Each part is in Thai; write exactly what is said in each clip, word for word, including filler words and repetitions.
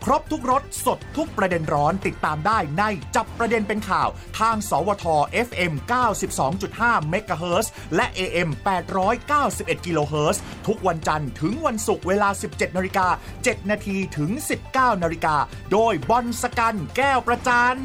ครบทุกรสสดทุกประเด็นร้อนติดตามได้ในจับประเด็นเป็นข่าวทางสวท เอฟ เอ็ม เก้าสิบสองจุดห้า เมกะเฮิรตซ์และ เอ เอ็ม แปดร้อยเก้าสิบเอ็ด กิโลเฮิรตซ์ทุกวันจันทร์ถึงวันศุกร์เวลา สิบเจ็ดนาฬิกาเจ็ดนาทีถึง สิบเก้านาฬิกาโดยบอลสกันแก้วประจัน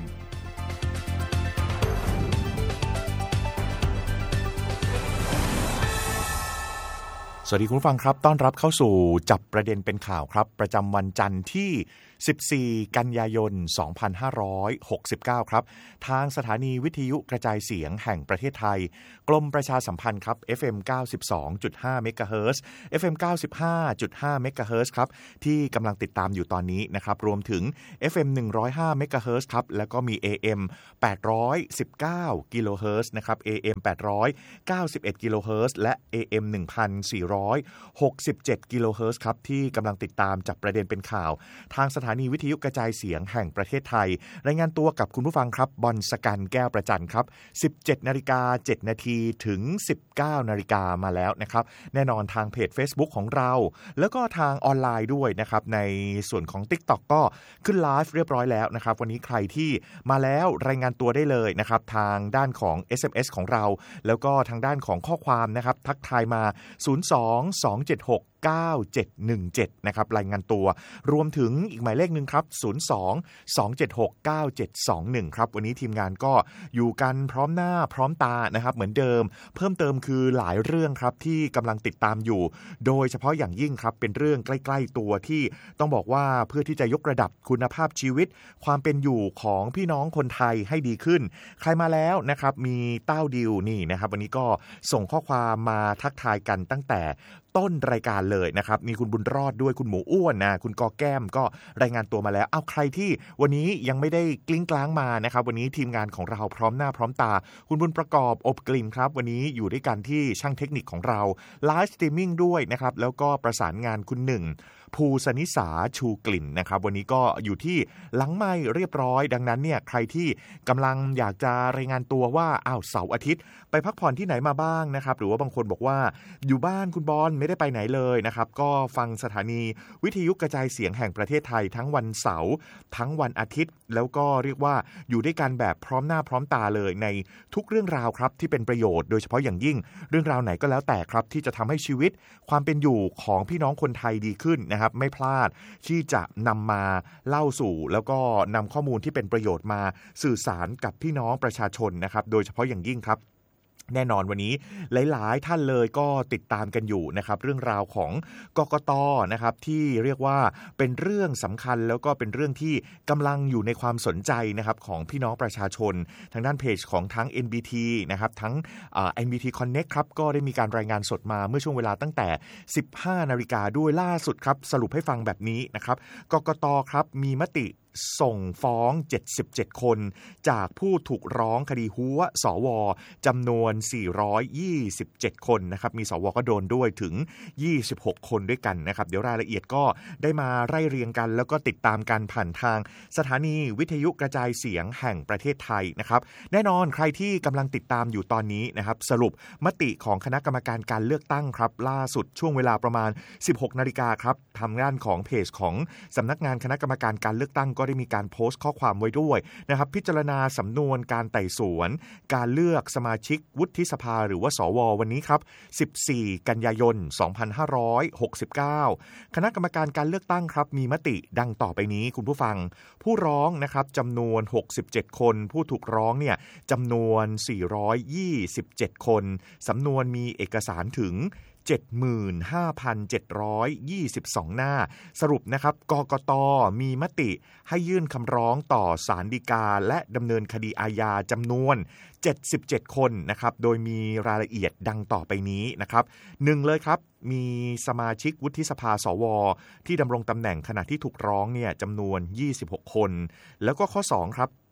สวัสดีคุณผู้ฟังครับต้อนรับเข้าสู่จับประเด็นเป็นข่าวครับประจำวันจันทร์ที่สิบสี่กันยายนสองพันห้าร้อยหกสิบเก้าครับทางสถานีวิทยุกระจายเสียงแห่งประเทศไทยกรมประชาสัมพันธ์ครับ เอฟ เอ็ม เก้าสิบสองจุดห้า เมกะเฮิรตซ์ เอฟ เอ็ม เก้าสิบห้าจุดห้า เมกะเฮิรตซ์ครับที่กำลังติดตามอยู่ตอนนี้นะครับรวมถึง เอฟ เอ็ม หนึ่งร้อยห้า เมกะเฮิรตซ์ครับแล้วก็มี เอ เอ็ม แปดร้อยสิบเก้า กิโลเฮิรตซ์นะครับ เอ เอ็ม แปดร้อยเก้าสิบเอ็ด กิโลเฮิรตซ์และ เอ เอ็ม หนึ่งพันสี่ร้อยหกสิบเจ็ด กิโลเฮิรตซ์ครับที่กำลังติดตามจับประเด็นเป็นข่าวทางสถานีวิทยุกระจายเสียงแห่งประเทศไทยรายงานตัวกับคุณผู้ฟังครับบอลสกันแก้วประจันครับ สิบเจ็ดนาฬิกาเจ็ดนาทีถึง สิบเก้านาฬิกามาแล้วนะครับแน่นอนทางเพจ Facebook ของเราแล้วก็ทางออนไลน์ด้วยนะครับในส่วนของ TikTok ก็ขึ้นไลฟ์เรียบร้อยแล้วนะครับวันนี้ใครที่มาแล้วรายงานตัวได้เลยนะครับทางด้านของ เอส เอ็ม เอส ของเราแล้วก็ทางด้านของข้อความนะครับทักทายมาศูนย์ สอง สอง เจ็ด หก เก้า เจ็ด หนึ่ง เจ็ดนะครับรายงานตัวรวมถึงอีกหมายเลขนึงครับศูนย์ สอง สอง เจ็ด หก เก้า เจ็ด สอง หนึ่งครับวันนี้ทีมงานก็อยู่กันพร้อมหน้าพร้อมตานะครับเหมือนเดิมเพิ่มเติมคือหลายเรื่องครับที่กำลังติดตามอยู่โดยเฉพาะอย่างยิ่งครับเป็นเรื่องใกล้ๆตัวที่ต้องบอกว่าเพื่อที่จะยกระดับคุณภาพชีวิตความเป็นอยู่ของพี่น้องคนไทยให้ดีขึ้นใครมาแล้วนะครับมีเต้าดิวนี่นะครับวันนี้ก็ส่งข้อความมาทักทายกันตั้งแต่ต้นรายการเลยนะครับมีคุณบุญรอดด้วยคุณหมูอ้วนนะคุณกอแก้มก็รายงานตัวมาแล้วเอาใครที่วันนี้ยังไม่ได้กลิ้งกลางมานะครับวันนี้ทีมงานของเราพร้อมหน้าพร้อมตาคุณบุญประกอบอบกลิ่นครับวันนี้อยู่ด้วยกันที่ช่างเทคนิคของเราไลฟ์สตรีมมิ่งด้วยนะครับแล้วก็ประสานงานคุณหนึ่งภูสนิสาชูกลิ่นนะครับวันนี้ก็อยู่ที่หลังไมค์เรียบร้อยดังนั้นเนี่ยใครที่กำลังอยากจะรายงานตัวว่าอ้าวเสาร์อาทิตย์ไปพักผ่อนที่ไหนมาบ้างนะครับหรือว่าบางคนบอกว่าอยู่บ้านคุณบอลไม่ได้ไปไหนเลยนะครับก็ฟังสถานีวิทยุกระจายเสียงแห่งประเทศไทยทั้งวันเสาร์ทั้งวันอาทิตย์แล้วก็เรียกว่าอยู่ด้วยกันแบบพร้อมหน้าพร้อมตาเลยในทุกเรื่องราวครับที่เป็นประโยชน์โดยเฉพาะอย่างยิ่งเรื่องราวไหนก็แล้วแต่ครับที่จะทำให้ชีวิตความเป็นอยู่ของพี่น้องคนไทยดีขึ้นนะครับไม่พลาดที่จะนำมาเล่าสู่แล้วก็นำข้อมูลที่เป็นประโยชน์มาสื่อสารกับพี่น้องประชาชนนะครับโดยเฉพาะอย่างยิ่งครับแน่นอนวันนี้หลายๆท่านเลยก็ติดตามกันอยู่นะครับเรื่องราวของกกต.นะครับที่เรียกว่าเป็นเรื่องสำคัญแล้วก็เป็นเรื่องที่กำลังอยู่ในความสนใจนะครับของพี่น้องประชาชนทางด้านเพจของทั้ง เอ็น บี ที นะครับทั้งเอ่อ เอ็น บี ที Connect ครับก็ได้มีการรายงานสดมาเมื่อช่วงเวลาตั้งแต่ สิบห้านาฬิกาด้วยล่าสุดครับสรุปให้ฟังแบบนี้นะครับกกต.ครับมีมติส่งฟ้องเจ็ดสิบเจ็ดคนจากผู้ถูกร้องคดีหัวสวจำนวนสี่ร้อยยี่สิบเจ็ดคนนะครับมีสวก็โดนด้วยถึงยี่สิบหกคนด้วยกันนะครับเดี๋ยวรายละเอียดก็ได้มาไล่เรียงกันแล้วก็ติดตามกันผ่านทางสถานีวิทยุกระจายเสียงแห่งประเทศไทยนะครับแน่นอนใครที่กำลังติดตามอยู่ตอนนี้นะครับสรุปมติของคณะกรรมการการเลือกตั้งครับล่าสุดช่วงเวลาประมาณ สิบหกนาฬิกาครับทางด้านของเพจของสำนักงานคณะกรรมการการเลือกตั้งก็ได้มีการโพสต์ข้อความไว้ด้วยนะครับพิจารณาสำนวนการไต่สวนการเลือกสมาชิกวุฒิสภาหรือว่าสววันนี้ครับสิบสี่กันยายนสองพันห้าร้อยหกสิบเก้าคณะกรรมการการเลือกตั้งครับมีมติดังต่อไปนี้คุณผู้ฟังผู้ร้องนะครับจำนวนหกสิบเจ็ดคนผู้ถูกร้องเนี่ยจำนวนสี่ร้อยยี่สิบเจ็ดคนสำนวนมีเอกสารถึงเจ็ดหมื่นห้าพันเจ็ดร้อยยี่สิบสอง หน้าสรุปนะครับกกต.มีมติให้ยื่นคำร้องต่อศาลฎีกาและดำเนินคดีอาญาจำนวนเจ็ดสิบเจ็ดคนนะครับโดยมีรายละเอียดดังต่อไปนี้นะครับหนึ่งเลยครับมีสมาชิกวุฒิสภาสวที่ดำรงตำแหน่งขณะที่ถูกร้องเนี่ยจำนวนยี่สิบหกคนแล้วก็ข้อสองครับ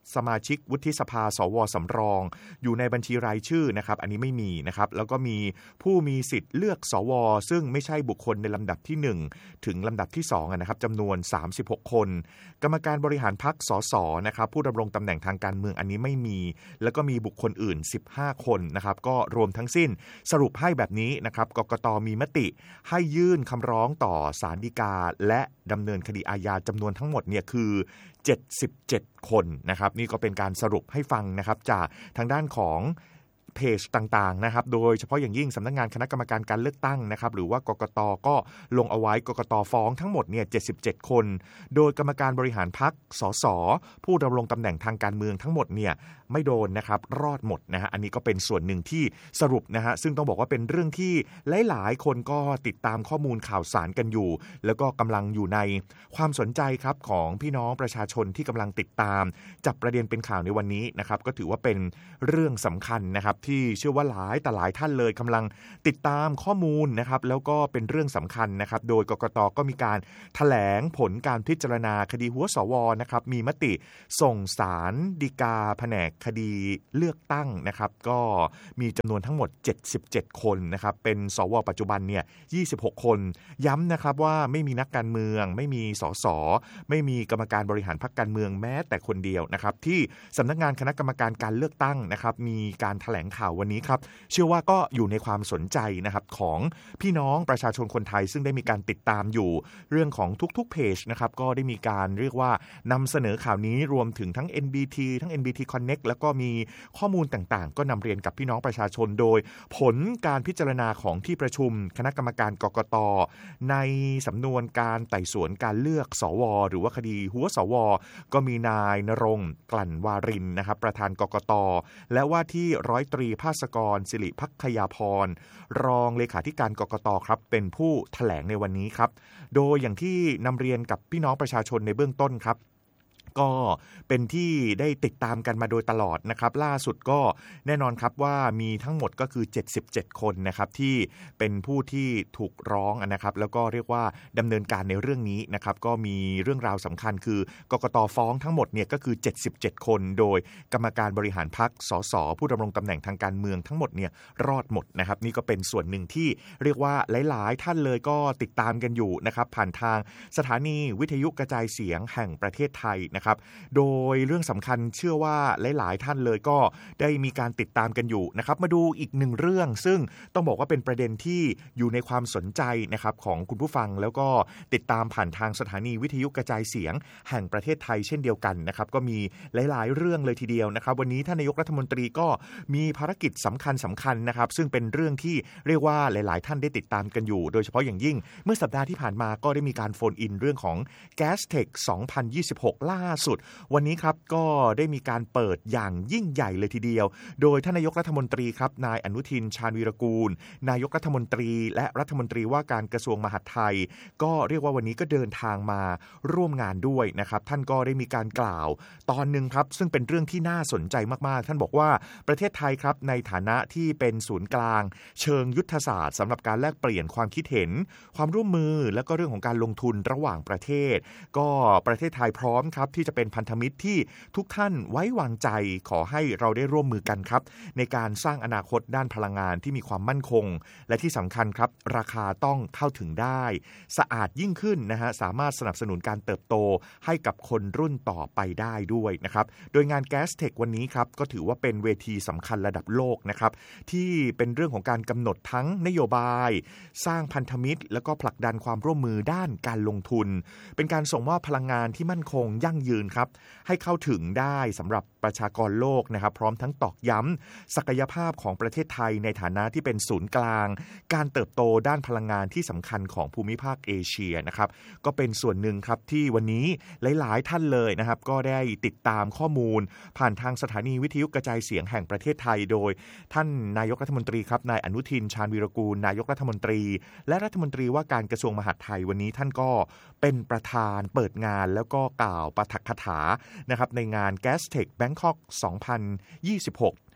สมาชิกวุฒิสภาสวสำรองอยู่ในบัญชีรายชื่อนะครับอันนี้ไม่มีนะครับแล้วก็มีผู้มีสิทธิ์เลือกสวซึ่งไม่ใช่บุคคลในลำดับที่หนึ่งถึงลำดับที่สองนะครับจำนวนสามสิบหกคนกรรมการบริหารพรรคสสนะครับผู้ดำรงตำแหน่งทางการเมืองอันนี้ไม่มีแล้วก็มีบุคคลอื่นสิบห้าคนนะครับก็รวมทั้งสิ้นสรุปให้แบบนี้นะครับกกต.มีมติให้ยื่นคำร้องต่อศาลฎีกาและดำเนินคดีอาญาจำนวนทั้งหมดเนี่ยคือเจ็ดสิบเจ็ดคนนะครับนี่ก็เป็นการสรุปให้ฟังนะครับจากทางด้านของเพจต่างๆนะครับโดยเฉพาะอย่างยิ่งสำนักงานคณะกรรมการการเลือกตั้งนะครับหรือว่ากกต.ก็ลงเอาไว้กกต.ฟ้องทั้งหมดเนี่ยเจ็ดสิบเจ็ดคนโดยกรรมการบริหารพรรคสสผู้ดำรงตำแหน่งทางการเมืองทั้งหมดเนี่ยไม่โดนนะครับรอดหมดนะฮะอันนี้ก็เป็นส่วนหนึ่งที่สรุปนะฮะซึ่งต้องบอกว่าเป็นเรื่องที่หลายๆคนก็ติดตามข้อมูลข่าวสารกันอยู่แล้วก็กำลังอยู่ในความสนใจครับของพี่น้องประชาชนที่กำลังติดตามจับประเด็นเป็นข่าวในวันนี้นะครับก็ถือว่าเป็นเรื่องสำคัญนะครับที่เชื่อว่าหลายแต่หลายท่านเลยกำลังติดตามข้อมูลนะครับแล้วก็เป็นเรื่องสำคัญนะครับโดยกกต.ก็มีการแถลงผลการพิจารณาคดีหัวสวนะครับมีมติส่งศาลฎีกาแผนกคดีเลือกตั้งนะครับก็มีจำนวนทั้งหมดเจ็ดสิบเจ็ดคนนะครับเป็นสวปัจจุบันเนี่ยยี่สิบหกคนย้ำนะครับว่าไม่มีนักการเมืองไม่มีสสไม่มีกรรมการบริหารพรรคการเมืองแม้แต่คนเดียวนะครับที่สำนักงานคณะกรรมการการเลือกตั้งนะครับมีการแถลงข่าววันนี้ครับเชื่อว่าก็อยู่ในความสนใจนะครับของพี่น้องประชาชนคนไทยซึ่งได้มีการติดตามอยู่เรื่องของทุกๆเพจนะครับก็ได้มีการเรียกว่านำเสนอข่าวนี้รวมถึงทั้ง เอ็น บี ที ทั้ง เอ็น บี ที Connect แล้วก็มีข้อมูลต่างๆก็นำเรียนกับพี่น้องประชาชนโดยผลการพิจารณาของที่ประชุมคณะกรรมการกกต.ในสำนวนการไต่สวนการเลือกสวหรือว่าคดีหัวสวก็มีนายณรงค์กลั่นวารินนะครับประธานกกต.และว่าที่ร้อยตรีภาสกรศิริภัคยาพรรองเลขาธิการกกต.ครับเป็นผู้แถลงในวันนี้ครับโดยอย่างที่นำเรียนกับพี่น้องประชาชนในเบื้องต้นครับก็เป็นที่ได้ติดตามกันมาโดยตลอดนะครับล่าสุดก็แน่นอนครับว่ามีทั้งหมดก็คือเจ็ดสิบเจ็ดคนนะครับที่เป็นผู้ที่ถูกร้องนะครับแล้วก็เรียกว่าดำเนินการในเรื่องนี้นะครับก็มีเรื่องราวสำคัญคือกกต.ฟ้องทั้งหมดเนี่ยก็คือเจ็ดสิบเจ็ดคนโดยกรรมการบริหารพรรคสสผู้ดำรงตำแหน่งทางการเมืองทั้งหมดเนี่ยรอดหมดนะครับนี่ก็เป็นส่วนหนึ่งที่เรียกว่าหลายๆท่านเลยก็ติดตามกันอยู่นะครับผ่านทางสถานีวิทยุกระจายเสียงแห่งประเทศไทยนะครับโดยเรื่องสำคัญเชื่อว่าหลายๆท่านเลยก็ได้มีการติดตามกันอยู่นะครับมาดูอีกหนึ่งเรื่องซึ่งต้องบอกว่าเป็นประเด็นที่อยู่ในความสนใจนะครับของคุณผู้ฟังแล้วก็ติดตามผ่านทางสถานีวิทยุกระจายเสียงแห่งประเทศไทยเช่นเดียวกันนะครับก็มีหลายๆเรื่องเลยทีเดียวนะครับวันนี้ท่านนายกรัฐมนตรีก็มีภารกิจสำคัญสำคัญนะครับซึ่งเป็นเรื่องที่เรียกว่าหลายๆท่านได้ติดตามกันอยู่โดยเฉพาะอย่างยิ่งเมื่อสัปดาห์ที่ผ่านมาก็ได้มีการโฟนอินเรื่องของ Gastech สองพันยี่สิบหก ล่าสุดวันนี้ครับก็ได้มีการเปิดอย่างยิ่งใหญ่เลยทีเดียวโดยท่านนายกรัฐมนตรีครับนายอนุทินชาญวีรกูลนายกรัฐมนตรีและรัฐมนตรีว่าการกระทรวงมหาดไทยก็เรียกว่าวันนี้ก็เดินทางมาร่วมงานด้วยนะครับท่านก็ได้มีการกล่าวตอนนึงครับซึ่งเป็นเรื่องที่น่าสนใจมากๆท่านบอกว่าประเทศไทยครับในฐานะที่เป็นศูนย์กลางเชิงยุทธศาสตร์สำหรับการแลกเปลี่ยนความคิดเห็นความร่วมมือและก็เรื่องของการลงทุนระหว่างประเทศก็ประเทศไทยพร้อมครับที่จะเป็นพันธมิตรที่ทุกท่านไว้วางใจขอให้เราได้ร่วมมือกันครับในการสร้างอนาคตด้านพลังงานที่มีความมั่นคงและที่สำคัญครับราคาต้องเข้าถึงได้สะอาดยิ่งขึ้นนะฮะสามารถสนับสนุนการเติบโตให้กับคนรุ่นต่อไปได้ด้วยนะครับโดยงาน Gastech วันนี้ครับก็ถือว่าเป็นเวทีสำคัญระดับโลกนะครับที่เป็นเรื่องของการกำหนดทั้งนโยบายสร้างพันธมิตรแล้วก็ผลักดันความร่วมมือด้านการลงทุนเป็นการส่งมอบพลังงานที่มั่นคงยั่งยืนครับให้เข้าถึงได้สำหรับประชากรโลกนะครับพร้อมทั้งตอกย้ำศักยภาพของประเทศไทยในฐานะที่เป็นศูนย์กลางการเติบโตด้านพลังงานที่สำคัญของภูมิภาคเอเชียนะครับก็เป็นส่วนหนึ่งครับที่วันนี้หลายๆท่านเลยนะครับก็ได้ติดตามข้อมูลผ่านทางสถานีวิทยุกระจายเสียงแห่งประเทศไทยโดยท่านนายกรัฐมนตรีครับนายอนุทินชาญวีรกูลนายกรัฐมนตรีและรัฐมนตรีว่าการกระทรวงมหาดไทยวันนี้ท่านก็เป็นประธานเปิดงานแล้วก็กล่าวปาฐกถานะครับในงาน Gastech Bangkok สองพันยี่สิบหก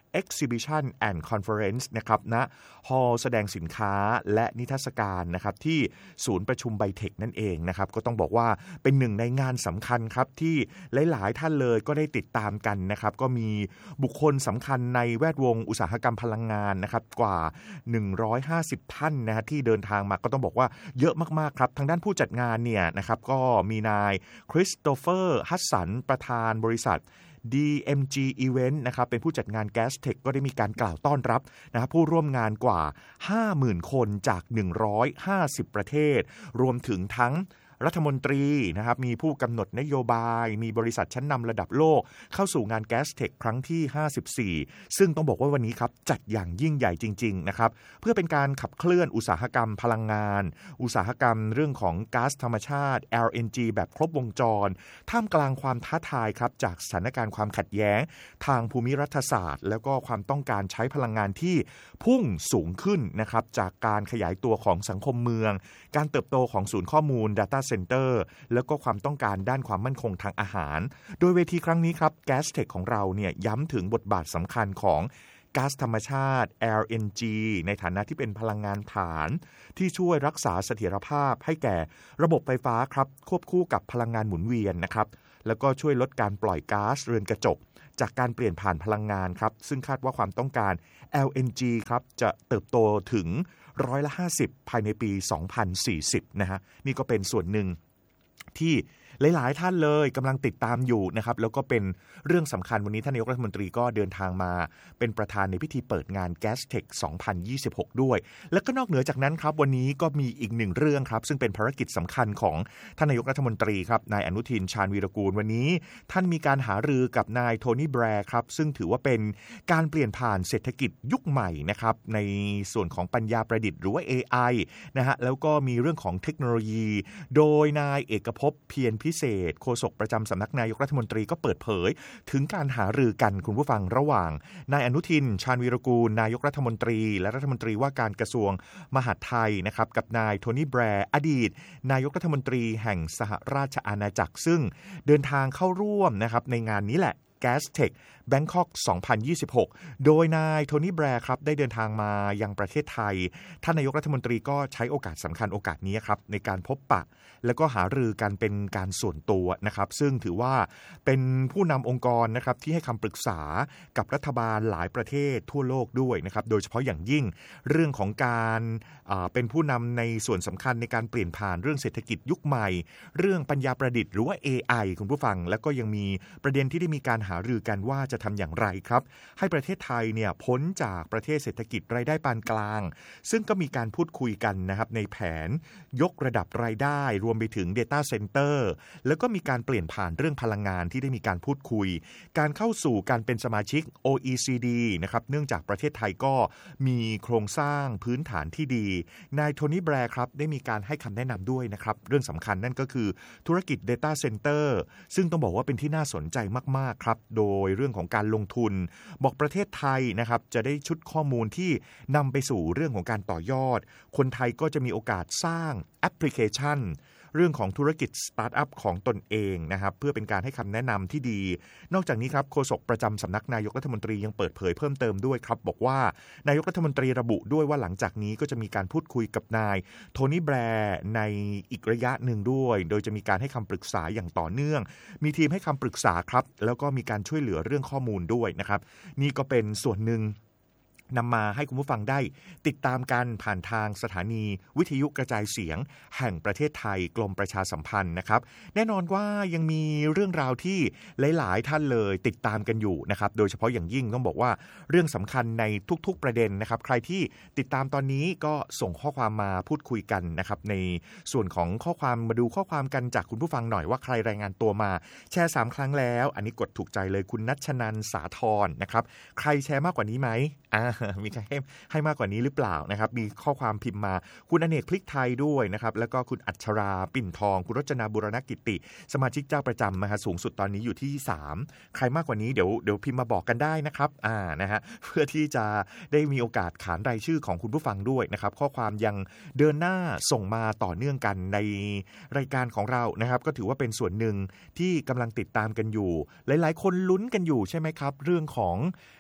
Exhibition and Conference นะครับณฮอลล์แสดงสินค้าและนิทรรศการนะครับที่ศูนย์ประชุมไบเทคนั่นเองนะครับก็ต้องบอกว่าเป็นหนึ่งในงานสำคัญครับที่หลายๆท่านเลยก็ได้ติดตามกันนะครับก็มีบุคคลสำคัญในแวดวงอุตสาหกรรมพลังงานนะครับกว่าหนึ่งร้อยห้าสิบท่านนะฮะที่เดินทางมาก็ต้องบอกว่าเยอะมากๆครับทางด้านผู้จัดงานเนี่ยนะครับก็มีนายคริสโตเฟอร์ฮัสสันประธานบริษัท ดี เอ็ม จี Event นะครับเป็นผู้จัดงาน Gastech ก็ได้มีการกล่าวต้อนรับนะครับผู้ร่วมงานกว่า ห้าหมื่น คนจากหนึ่งร้อยห้าสิบประเทศรวมถึงทั้งรัฐมนตรีนะครับมีผู้กำหนดนโยบายมีบริษัทชั้นนำระดับโลกเข้าสู่งาน Gastech ครั้งที่ห้าสิบสี่ซึ่งต้องบอกว่าวันนี้ครับจัดอย่างยิ่งใหญ่จริงๆนะครับเพื่อเป็นการขับเคลื่อนอุตสาหกรรมพลังงานอุตสาหกรรมเรื่องของก๊าซธรรมชาติ แอล เอ็น จี แบบครบวงจรท่ามกลางความท้าทายครับจากสถานการณ์ความขัดแย้งทางภูมิรัฐศาสตร์แล้วก็ความต้องการใช้พลังงานที่พุ่งสูงขึ้นนะครับจากการขยายตัวของสังคมเมืองการเติบโตของศูนย์ข้อมูล Data Centerแล้วก็ความต้องการด้านความมั่นคงทางอาหารโดยเวทีครั้งนี้ครับ Gastech ของเราเนี่ยย้ำถึงบทบาทสำคัญของก๊าซธรรมชาติ แอล เอ็น จี ในฐานะที่เป็นพลังงานฐานที่ช่วยรักษาเสถียรภาพให้แก่ระบบไฟฟ้าครับควบคู่กับพลังงานหมุนเวียนนะครับแล้วก็ช่วยลดการปล่อยก๊าซเรือนกระจกจากการเปลี่ยนผ่านพลังงานครับซึ่งคาดว่าความต้องการ แอล เอ็น จี ครับจะเติบโตถึงร้อยละห้าสิบภายในปีสองพันสี่สิบนะฮะนี่ก็เป็นส่วนหนึ่งที่หลายๆท่านเลยกำลังติดตามอยู่นะครับแล้วก็เป็นเรื่องสำคัญวันนี้ท่านนายกรัฐมนตรีก็เดินทางมาเป็นประธานในพิธีเปิดงาน Gastech สองพันยี่สิบหกด้วยและก็นอกเหนือจากนั้นครับวันนี้ก็มีอีกหนึ่งเรื่องครับซึ่งเป็นภารกิจสำคัญของท่านนายกรัฐมนตรีครับนายอนุทินชาญวีรกูลวันนี้ท่านมีการหารือกับนายโทนี่แบร์ครับซึ่งถือว่าเป็นการเปลี่ยนผ่านเศรษฐกิจยุคใหม่นะครับในส่วนของปัญญาประดิษฐ์หรือว่า เอ ไอ นะฮะแล้วก็มีเรื่องของเทคโนโลยีโดยนายเอกภพเพียรพิเศษโฆษกประจำสำนักนายกรัฐมนตรีก็เปิดเผยถึงการหารือกันคุณผู้ฟังระหว่างนายอนุทินชาญวีรกูลนายกรัฐมนตรีและรัฐมนตรีว่าการกระทรวงมหาดไทยนะครับกับนายโทนี่แบร์อดีตนายกรัฐมนตรีแห่งสหราชอาณาจักรซึ่งเดินทางเข้าร่วมนะครับในงานนี้แหละ Gastech Bangkok สองพันยี่สิบหกโดยนายโทนี่แบร์ครับได้เดินทางมายังประเทศไทยท่านนายกรัฐมนตรีก็ใช้โอกาสสำคัญโอกาสนี้ครับในการพบปะแล้วก็หารือกันเป็นการส่วนตัวนะครับซึ่งถือว่าเป็นผู้นำองค์กรนะครับที่ให้คำปรึกษากับรัฐบาลหลายประเทศทั่วโลกด้วยนะครับโดยเฉพาะอย่างยิ่งเรื่องของการเป็นผู้นำในส่วนสำคัญในการเปลี่ยนผ่านเรื่องเศรษฐกิจยุคใหม่เรื่องปัญญาประดิษฐ์หรือว่า เอ ไอ คุณผู้ฟังแล้วก็ยังมีประเด็นที่ได้มีการหารือกันว่าจะทำอย่างไรครับให้ประเทศไทยเนี่ยพ้นจากประเทศเศรษฐกิจรายได้ปานกลางซึ่งก็มีการพูดคุยกันนะครับในแผนยกระดับรายได้รวมไปถึง Data Center แล้วก็มีการเปลี่ยนผ่านเรื่องพลังงานที่ได้มีการพูดคุยการเข้าสู่การเป็นสมาชิก โอ อี ซี ดี นะครับเนื่องจากประเทศไทยก็มีโครงสร้างพื้นฐานที่ดีนายโทนี่แบร์ครับได้มีการให้คำแนะนำด้วยนะครับเรื่องสำคัญนั่นก็คือธุรกิจ Data Center ซึ่งต้องบอกว่าเป็นที่น่าสนใจมากๆครับโดยเรื่องของการลงทุนบอกประเทศไทยนะครับจะได้ชุดข้อมูลที่นำไปสู่เรื่องของการต่อยอดคนไทยก็จะมีโอกาสสร้างแอปพลิเคชันเรื่องของธุรกิจสตาร์ทอัพของตนเองนะครับเพื่อเป็นการให้คำแนะนำที่ดีนอกจากนี้ครับโฆษกประจำสำนักนายกรัฐมนตรียังเปิดเผยเพิ่มเติมด้วยครับบอกว่านายกรัฐมนตรีระบุด้วยว่าหลังจากนี้ก็จะมีการพูดคุยกับนายโทนี่แบร์ในอีกระยะหนึ่งด้วยโดยจะมีการให้คำปรึกษาอย่างต่อเนื่องมีทีมให้คำปรึกษาครับแล้วก็มีการช่วยเหลือเรื่องข้อมูลด้วยนะครับนี่ก็เป็นส่วนหนึ่งนำมาให้คุณผู้ฟังได้ติดตามกันผ่านทางสถานีวิทยุกระจายเสียงแห่งประเทศไทยกรมประชาสัมพันธ์นะครับแน่นอนว่ายังมีเรื่องราวที่หลายๆท่านเลยติดตามกันอยู่นะครับโดยเฉพาะอย่างยิ่งต้องบอกว่าเรื่องสำคัญในทุกๆประเด็นนะครับใครที่ติดตามตอนนี้ก็ส่งข้อความมาพูดคุยกันนะครับในส่วนของข้อความมาดูข้อความกันจากคุณผู้ฟังหน่อยว่าใครรายงานตัวมาแชร์สามครั้งแล้วอันนี้กดถูกใจเลยคุณณัชนันท์สาธรนะครับใครแชร์มากกว่านี้ไหมอ่ามีใครให้ให้มากกว่านี้หรือเปล่านะครับมีข้อความพิมพ์มาคุณอเนกพลิกไทยด้วยนะครับแล้วก็คุณอัชราปิ่นทองคุณรจนาบุรณกิติสมาชิกเจ้าประจำนะฮะสูงสุดตอนนี้อยู่ที่สามใครมากกว่านี้เดี๋ยวเดี๋ยวพิมพ์มาบอกกันได้นะครับอ่านะฮะเพื่อที่จะได้มีโอกาสขานรายชื่อของคุณผู้ฟังด้วยนะครับข้อความยังเดินหน้าส่งมาต่อเนื่องกันในรายการของเรานะครับก็ถือว่าเป็นส่วนหนึ่งที่กำลังติดตามกันอยู่หลายๆคนลุ้นกันอยู่ใช่ไหมครับเรื่องของ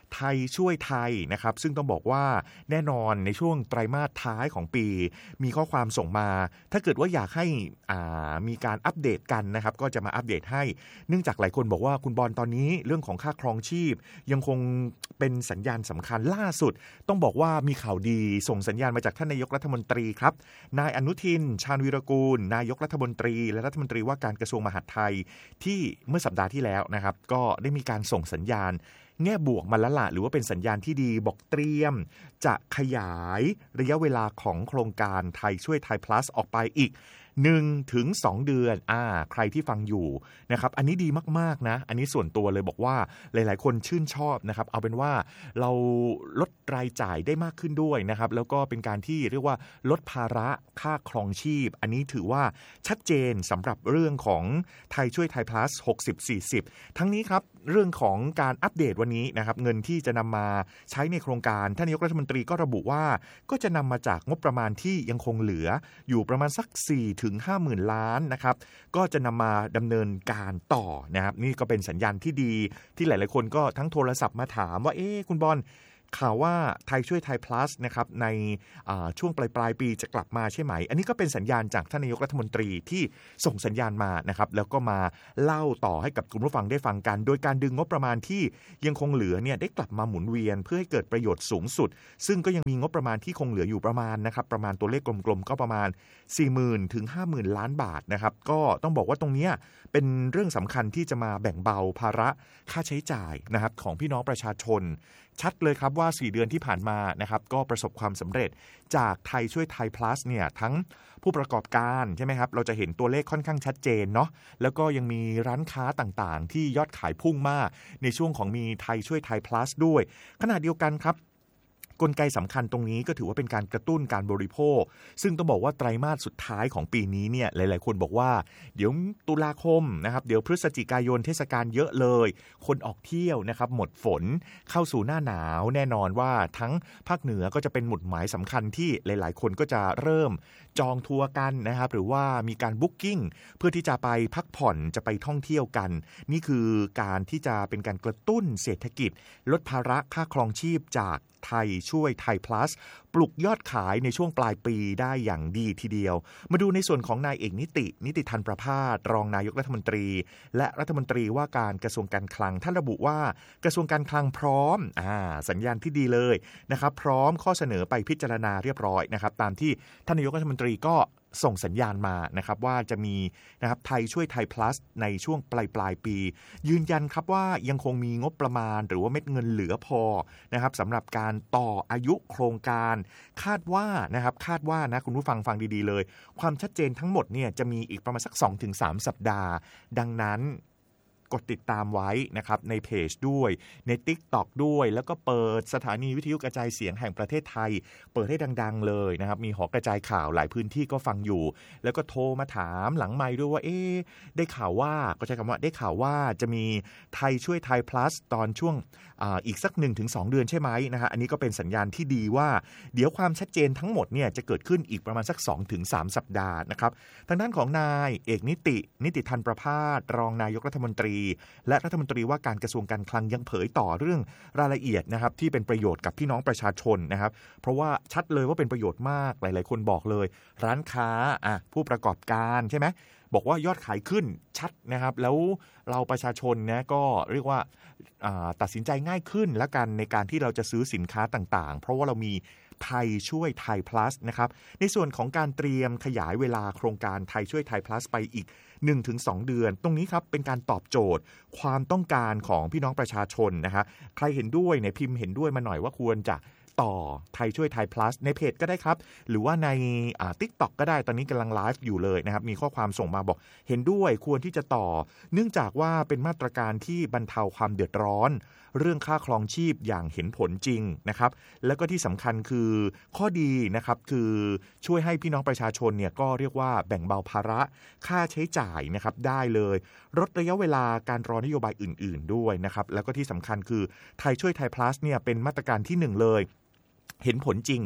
ไทยช่วยไทยนะครับซึ่งต้องบอกว่าแน่นอนในช่วงไตรมาสท้ายของปีมีข้อความส่งมาถ้าเกิดว่าอยากให้อ่ามีการอัปเดตกันนะครับก็จะมาอัปเดตให้เนื่องจากหลายคนบอกว่าคุณบอลตอนนี้เรื่องของค่าครองชีพยังคงเป็นสัญญาณสำคัญล่าสุดต้องบอกว่ามีข่าวดีส่งสัญญาณมาจากท่านนายกรัฐมนตรีครับนายอนุทินชาญวีรกูลนายกรัฐมนตรีและรัฐมนตรีว่าการกระทรวงมหาดไทยที่เมื่อสัปดาห์ที่แล้วนะครับก็ได้มีการส่งสัญญาณแง่บวกมาแล้วล่ะหรือว่าเป็นสัญญาณที่ดีบอกเตรียมจะขยายระยะเวลาของโครงการไทยช่วยไทย plus ออกไปอีกหนึ่งถึงสองเดือนอ่าใครที่ฟังอยู่นะครับอันนี้ดีมากๆนะอันนี้ส่วนตัวเลยบอกว่าหลายๆคนชื่นชอบนะครับเอาเป็นว่าเราลดรายจ่ายได้มากขึ้นด้วยนะครับแล้วก็เป็นการที่เรียกว่าลดภาระค่าครองชีพอันนี้ถือว่าชัดเจนสำหรับเรื่องของไทยช่วยไทย plus หกสิบ สี่สิบทั้งนี้ครับเรื่องของการอัปเดตวันนี้นะครับเงินที่จะนำมาใช้ในโครงการท่านนายกรัฐมนตรีก็ระบุว่าก็จะนำมาจากงบประมาณที่ยังคงเหลืออยู่ประมาณสักสี่ถึงห้าหมื่นล้านนะครับก็จะนำมาดำเนินการต่อนะครับนี่ก็เป็นสัญญาณที่ดีที่หลายๆคนก็ทั้งโทรศัพท์มาถามว่าเอ๊ะคุณบอลข่าวว่าไทยช่วยไทย plus นะครับในช่วงปลายปลายปีจะกลับมาใช่ไหมอันนี้ก็เป็นสัญญาณจากท่านนายกรัฐมนตรีที่ส่งสัญญาณมานะครับแล้วก็มาเล่าต่อให้กับคุณผู้ฟังได้ฟังกันโดยการดึงงบประมาณที่ยังคงเหลือเนี่ยได้กลับมาหมุนเวียนเพื่อให้เกิดประโยชน์สูงสุดซึ่งก็ยังมีงบประมาณที่คงเหลืออยู่ประมาณนะครับประมาณตัวเลขกลมๆก็ประมาณ สี่หมื่น ถึง ห้าหมื่น ล้านบาทนะครับก็ต้องบอกว่าตรงนี้เป็นเรื่องสำคัญที่จะมาแบ่งเบาภาระค่าใช้จ่ายนะครับของพี่น้องประชาชนชัดเลยครับว่าสี่เดือนที่ผ่านมานะครับก็ประสบความสำเร็จจากไทยช่วยไทย plus เนี่ยทั้งผู้ประกอบการใช่ไหมครับเราจะเห็นตัวเลขค่อนข้างชัดเจนเนาะแล้วก็ยังมีร้านค้าต่างๆที่ยอดขายพุ่งมากในช่วงของมีไทยช่วยไทย plus ด้วยขณะเดียวกันครับกลไกสำคัญตรงนี้ก็ถือว่าเป็นการกระตุ้นการบริโภคซึ่งต้องบอกว่าไตรมาสสุดท้ายของปีนี้เนี่ยหลายๆคนบอกว่าเดี๋ยวตุลาคมนะครับเดี๋ยวพฤศจิกายนเทศกาลเยอะเลยคนออกเที่ยวนะครับหมดฝนเข้าสู่หน้าหนาวแน่นอนว่าทั้งภาคเหนือก็จะเป็นหมุดหมายสำคัญที่หลายๆคนก็จะเริ่มจองทัวร์กันนะครับหรือว่ามีการบุ๊กกิ้งเพื่อที่จะไปพักผ่อนจะไปท่องเที่ยวกันนี่คือการที่จะเป็นการกระตุ้นเศรษฐกิจลดภาระค่าครองชีพจากไทยช่วยไทย plus ปลุกยอดขายในช่วงปลายปีได้อย่างดีทีเดียวมาดูในส่วนของนายเอกนิตินิติธันประภาสรองนายกรัฐมนตรีและรัฐมนตรีว่าการกระทรวงการคลังท่านระบุว่ากระทรวงการคลังพร้อมอ่าสัญญาณที่ดีเลยนะครับพร้อมข้อเสนอไปพิจารณาเรียบร้อยนะครับตามที่ท่านนายกรัฐมนตรีก็ส่งสัญญาณมานะครับว่าจะมีนะครับไทยช่วยไทย plus ในช่วงปลายปลายปียืนยันครับว่ายังคงมีงบประมาณหรือว่าเม็ดเงินเหลือพอนะครับสำหรับการต่ออายุโครงการคาดว่านะครับคาดว่านะคุณผู้ฟังฟังดีๆเลยความชัดเจนทั้งหมดเนี่ยจะมีอีกประมาณสัก สองถึงสาม สัปดาห์ดังนั้นกดติดตามไว้นะครับในเพจด้วยใน TikTok ด้วยแล้วก็เปิดสถานีวิทยุกระจายเสียงแห่งประเทศไทยเปิดให้ดังๆเลยนะครับมีหอกระจายข่าวหลายพื้นที่ก็ฟังอยู่แล้วก็โทรมาถามหลังไมค์ด้วยว่าเอ๊ะได้ข่าวว่าก็ใช้คำว่าได้ข่าวว่าจะมีไทยช่วยไทย plus ตอนช่วง อ, อีกสัก หนึ่งถึงสอง เดือนใช่ไหมนะฮะอันนี้ก็เป็นสัญญาณที่ดีว่าเดี๋ยวความชัดเจนทั้งหมดเนี่ยจะเกิดขึ้นอีกประมาณสัก สองถึงสาม สัปดาห์นะครับทางด้านของนายเอกนิตินิติธันประภาสรองนายกรัฐมนตรีและรัฐมนตรีว่าการกระทรวงการคลังยังเผยต่อเรื่องรายละเอียดนะครับที่เป็นประโยชน์กับพี่น้องประชาชนนะครับเพราะว่าชัดเลยว่าเป็นประโยชน์มากหลายๆคนบอกเลยร้านค้าอ่ะผู้ประกอบการใช่ไหมบอกว่ายอดขายขึ้นชัดนะครับแล้วเราประชาชนนะก็เรียกว่าตัดสินใจง่ายขึ้นแล้วกันในการที่เราจะซื้อสินค้าต่างๆเพราะว่าเรามีไทยช่วยไทย plus นะครับในส่วนของการเตรียมขยายเวลาโครงการไทยช่วยไทย plus ไปอีก หนึ่งถึงสอง เดือนตรงนี้ครับเป็นการตอบโจทย์ความต้องการของพี่น้องประชาชนนะฮะใครเห็นด้วยเนี่ยพิมพ์เห็นด้วยมาหน่อยว่าควรจะต่อไทยช่วยไทย plus ในเพจก็ได้ครับหรือว่าในอ่า TikTok ก็ได้ตอนนี้กำลังไลฟ์อยู่เลยนะครับมีข้อความส่งมาบอกเห็นด้วยควรที่จะต่อเนื่องจากว่าเป็นมาตรการที่บรรเทาความเดือดร้อนเรื่องค่าครองชีพอย่างเห็นผลจริงนะครับแล้วก็ที่สำคัญคือข้อดีนะครับคือช่วยให้พี่น้องประชาชนเนี่ยก็เรียกว่าแบ่งเบาภาระค่าใช้จ่ายนะครับได้เลยลดระยะเวลาการรอนโยบายอื่นๆด้วยนะครับแล้วก็ที่สำคัญคือไทยช่วยไทย plus เนี่ยเป็นมาตรการที่หนึ่งเลยเห็นผลจริง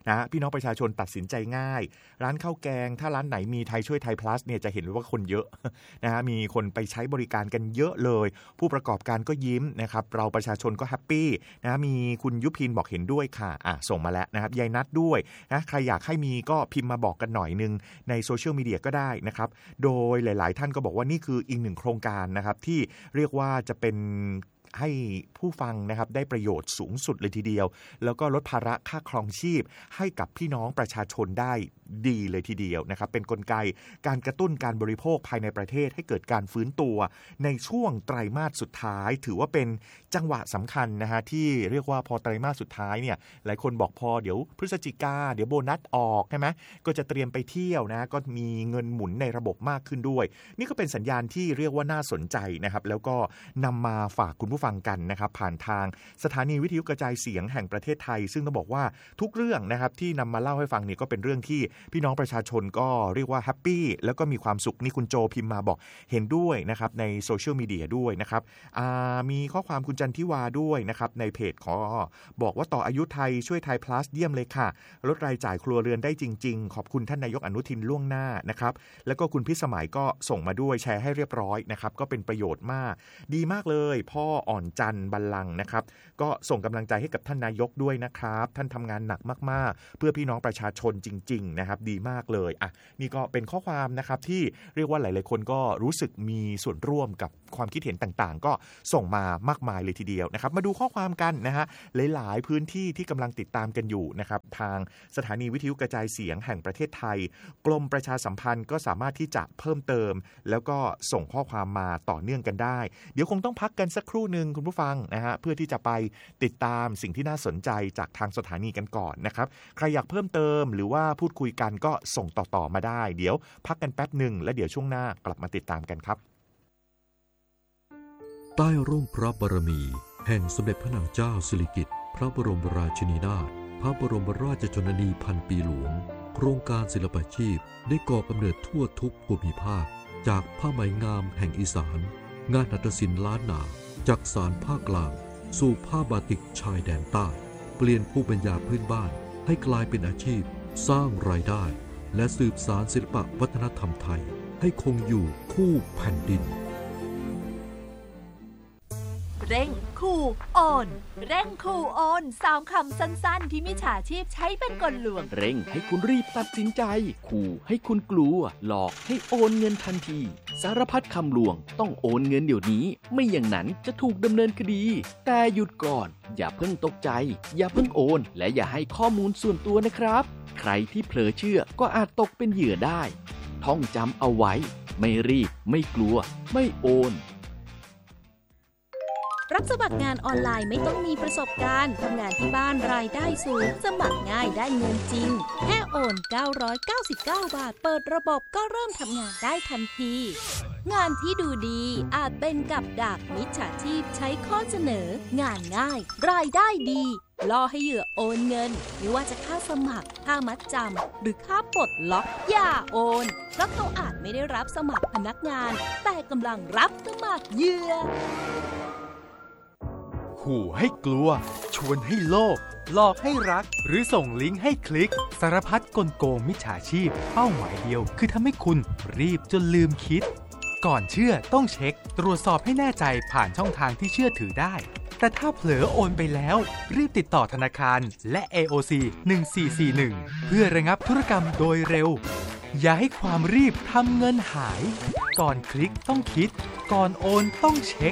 นะพี่น้องประชาชนตัดสินใจง่ายร้านข้าวแกงถ้าร้านไหนมีไทยช่วยไทย plus เนี่ยจะเห็นว่าคนเยอะนะฮะมีคนไปใช้บริการกันเยอะเลยผู้ประกอบการก็ยิ้มนะครับเราประชาชนก็แฮปปี้นะมีคุณยุพินบอกเห็นด้วยค่ะอ่ะส่งมาแล้วนะครับยายนัดด้วยนะใครอยากให้มีก็พิมพ์มาบอกกันหน่อยนึงในโซเชียลมีเดียก็ได้นะครับโดยหลายๆท่านก็บอกว่านี่คืออีกหนึ่งโครงการนะครับที่เรียกว่าจะเป็นให้ผู้ฟังนะครับได้ประโยชน์สูงสุดเลยทีเดียวแล้วก็ลดภาระค่าครองชีพให้กับพี่น้องประชาชนได้ดีเลยทีเดียวนะครับเป็นกลไกการกระตุ้นการบริโภคภายในประเทศให้เกิดการฟื้นตัวในช่วงไตรมาสสุดท้ายถือว่าเป็นจังหวะสำคัญนะฮะที่เรียกว่าพอไตรมาสสุดท้ายเนี่ยหลายคนบอกพอเดี๋ยวพฤศจิกาเดี๋ยวโบนัสออกใช่ไหมก็จะเตรียมไปเที่ยวนะก็มีเงินหมุนในระบบมากขึ้นด้วยนี่ก็เป็นสัญญาณที่เรียกว่าน่าสนใจนะครับแล้วก็นำมาฝากคุณผู้ฟังกันนะครับผ่านทางสถานีวิทยุกระจายเสียงแห่งประเทศไทยซึ่งต้องบอกว่าทุกเรื่องนะครับที่นำมาเล่าให้ฟังเนี่ยก็เป็นเรื่องที่พี่น้องประชาชนก็เรียกว่าแฮปปี้แล้วก็มีความสุขนี่คุณโจพิมพ์มาบอกเห็นด้วยนะครับในโซเชียลมีเดียด้วยนะครับมีข้อความคุณจันทิวาด้วยนะครับในเพจขอบอกว่าต่ออายุไทยช่วยไทย plus เยี่ยมเลยค่ะลดรายจ่ายครัวเรือนได้จริงๆขอบคุณท่านนายกอนุทินล่วงหน้านะครับแล้วก็คุณพิสมัยก็ส่งมาด้วยแชร์ให้เรียบร้อยนะครับก็เป็นประโยชน์มากดีมากเลยพ่ออ่อนจันทร์บัลลังก์นะครับก็ส่งกำลังใจให้กับท่านนายกด้วยนะครับท่านทำงานหนักมากๆเพื่อพี่น้องประชาชนจริงๆนะครับดีมากเลยอ่ะนี่ก็เป็นข้อความนะครับที่เรียกว่าหลายๆคนก็รู้สึกมีส่วนร่วมกับความคิดเห็นต่างๆก็ส่งมามากมายเลยทีเดียวนะครับมาดูข้อความกันนะฮะหลายๆพื้นที่ที่กำลังติดตามกันอยู่นะครับทางสถานีวิทยุกระจายเสียงแห่งประเทศไทยกรมประชาสัมพันธ์ก็สามารถที่จะเพิ่มเติมแล้วก็ส่งข้อความมาต่อเนื่องกันได้เดี๋ยวคงต้องพักกันสักครู่นึงคุณผู้ฟังนะฮะเพื่อที่จะไปติดตามสิ่งที่น่าสนใจจากทางสถานีกันก่อนนะครับใครอยากเพิ่มเติมหรือว่าพูดคุยกันก็ส่งต่อๆมาได้เดี๋ยวพักกันแป๊บหนึ่งแล้วเดี๋ยวช่วงหน้ากลับมาติดตามกันครับใต้ร่มพระบารมีแห่งสมเด็จพระนางเจ้าสิริกิติ์พระบรมราชินีนาถพระบรมราชชนนีพันปีหลวงโครงการศิลปาชีพได้ก่อกำเนิดทั่วทุกภูมิภาคจากผ้าไหมงามแห่งอีสานงานหัตถศิลป์ล้านนาจากสานภาคกลางสู่ผ้าบาติกชายแดนใต้เปลี่ยนภูมิปัญญาพื้นบ้านให้กลายเป็นอาชีพสร้างรายได้และสืบสานศิลปวัฒนธรรมไทยให้คงอยู่คู่แผ่นดินเร่งขู่โอนเร่งขู่โอนสามคำสั้นๆที่มิจฉาชีพใช้เป็นกลลวงเร่งให้คุณรีบตัดสินใจขู่ให้คุณกลัวหลอกให้โอนเงินทันทีสารพัดคำลวงต้องโอนเงินเดี๋ยวนี้ไม่อย่างนั้นจะถูกดำเนินคดีแต่หยุดก่อนอย่าเพิ่งตกใจอย่าเพิ่งโอนและอย่าให้ข้อมูลส่วนตัวนะครับใครที่เผลอเชื่อก็อาจตกเป็นเหยื่อได้ท่องจำเอาไว้ไม่รีบไม่กลัวไม่โอนรับสมัครงานออนไลน์ไม่ต้องมีประสบการณ์ทำงานที่บ้านรายได้สูงสมัครง่ายได้เงินจริงแค่โอนเก้าร้อยเก้าสิบเก้าบาทเปิดระบบก็เริ่มทำงานได้ทันทีงานที่ดูดีอาจเป็นกับดักมิจฉาชีพใช้ข้อเสนองานง่ายรายได้ดีล่อให้เหยื่อโอนเงินไม่ว่าจะค่าสมัครค่ามัดจำหรือค่าปลดล็อกอย่าโอนเพราะเขาอาจไม่ได้รับสมัครพนักงานแต่กำลังรับสมัครเหยื่อขู่ให้กลัวชวนให้โลภหลอกให้รักหรือส่งลิงก์ให้คลิกสารพัดกลโกงมิจฉาชีพเป้าหมายเดียวคือทำให้คุณรีบจนลืมคิดก่อนเชื่อต้องเช็คตรวจสอบให้แน่ใจผ่านช่องทางที่เชื่อถือได้แต่ถ้าเผลอโอนไปแล้วรีบติดต่อธนาคารและ เอ โอ ซี หนึ่งสี่สี่หนึ่งเพื่อระงับธุรกรรมโดยเร็วอย่าให้ความรีบทำเงินหายก่อนคลิกต้องคิดก่อนโอนต้องเช็ค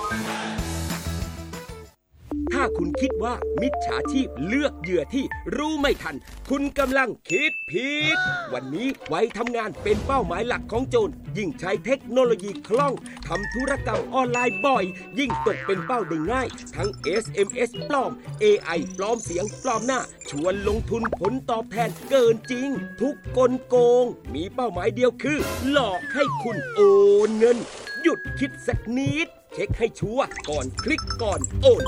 ถ้าคุณคิดว่ามิจฉาชีพเลือกเหยื่อที่รู้ไม่ทันคุณกำลังคิดผิดวันนี้วัยทำงานเป็นเป้าหมายหลักของโจรยิ่งใช้เทคโนโลยีคล่องทำธุรกรรมออนไลน์บ่อยยิ่งตกเป็นเป้าได้ง่ายทั้ง เอส เอ็ม เอส ปลอม เอ ไอ ปลอมเสียงปลอมหน้าชวนลงทุนผลตอบแทนเกินจริงทุกกลโกงมีเป้าหมายเดียวคือหลอกให้คุณโอนเงินหยุดคิดสักนิดเช็คให้ชัวร์ก่อนคลิกก่อนโอน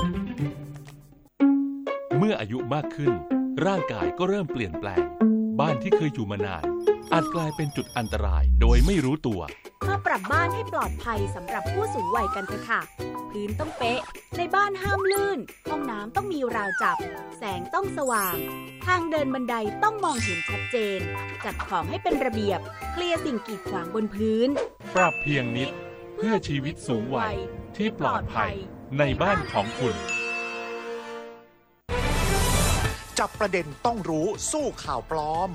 เมื่ออายุมากขึ้นร่างกายก็เริ่มเปลี่ยนแปลงบ้านที่เคยอยู่มานานอาจกลายเป็นจุดอันตรายโดยไม่รู้ตัวมาปรับบ้านให้ปลอดภัยสำหรับผู้สูงวัยกันเถอะค่ะพื้นต้องเป๊ะในบ้านห้ามลื่นห้องน้ำต้องมีราวจับแสงต้องสว่างทางเดินบันไดต้องมองเห็นชัดเจนจัดของให้เป็นระเบียบเคลียร์สิ่งกีดขวางบนพื้นปรับเพียงนิดเพื่อชีวิตสูงวัยที่ปลอดภัยในบ้านของคุณจับประเด็นต้องรู้สู้ข่าวปลอม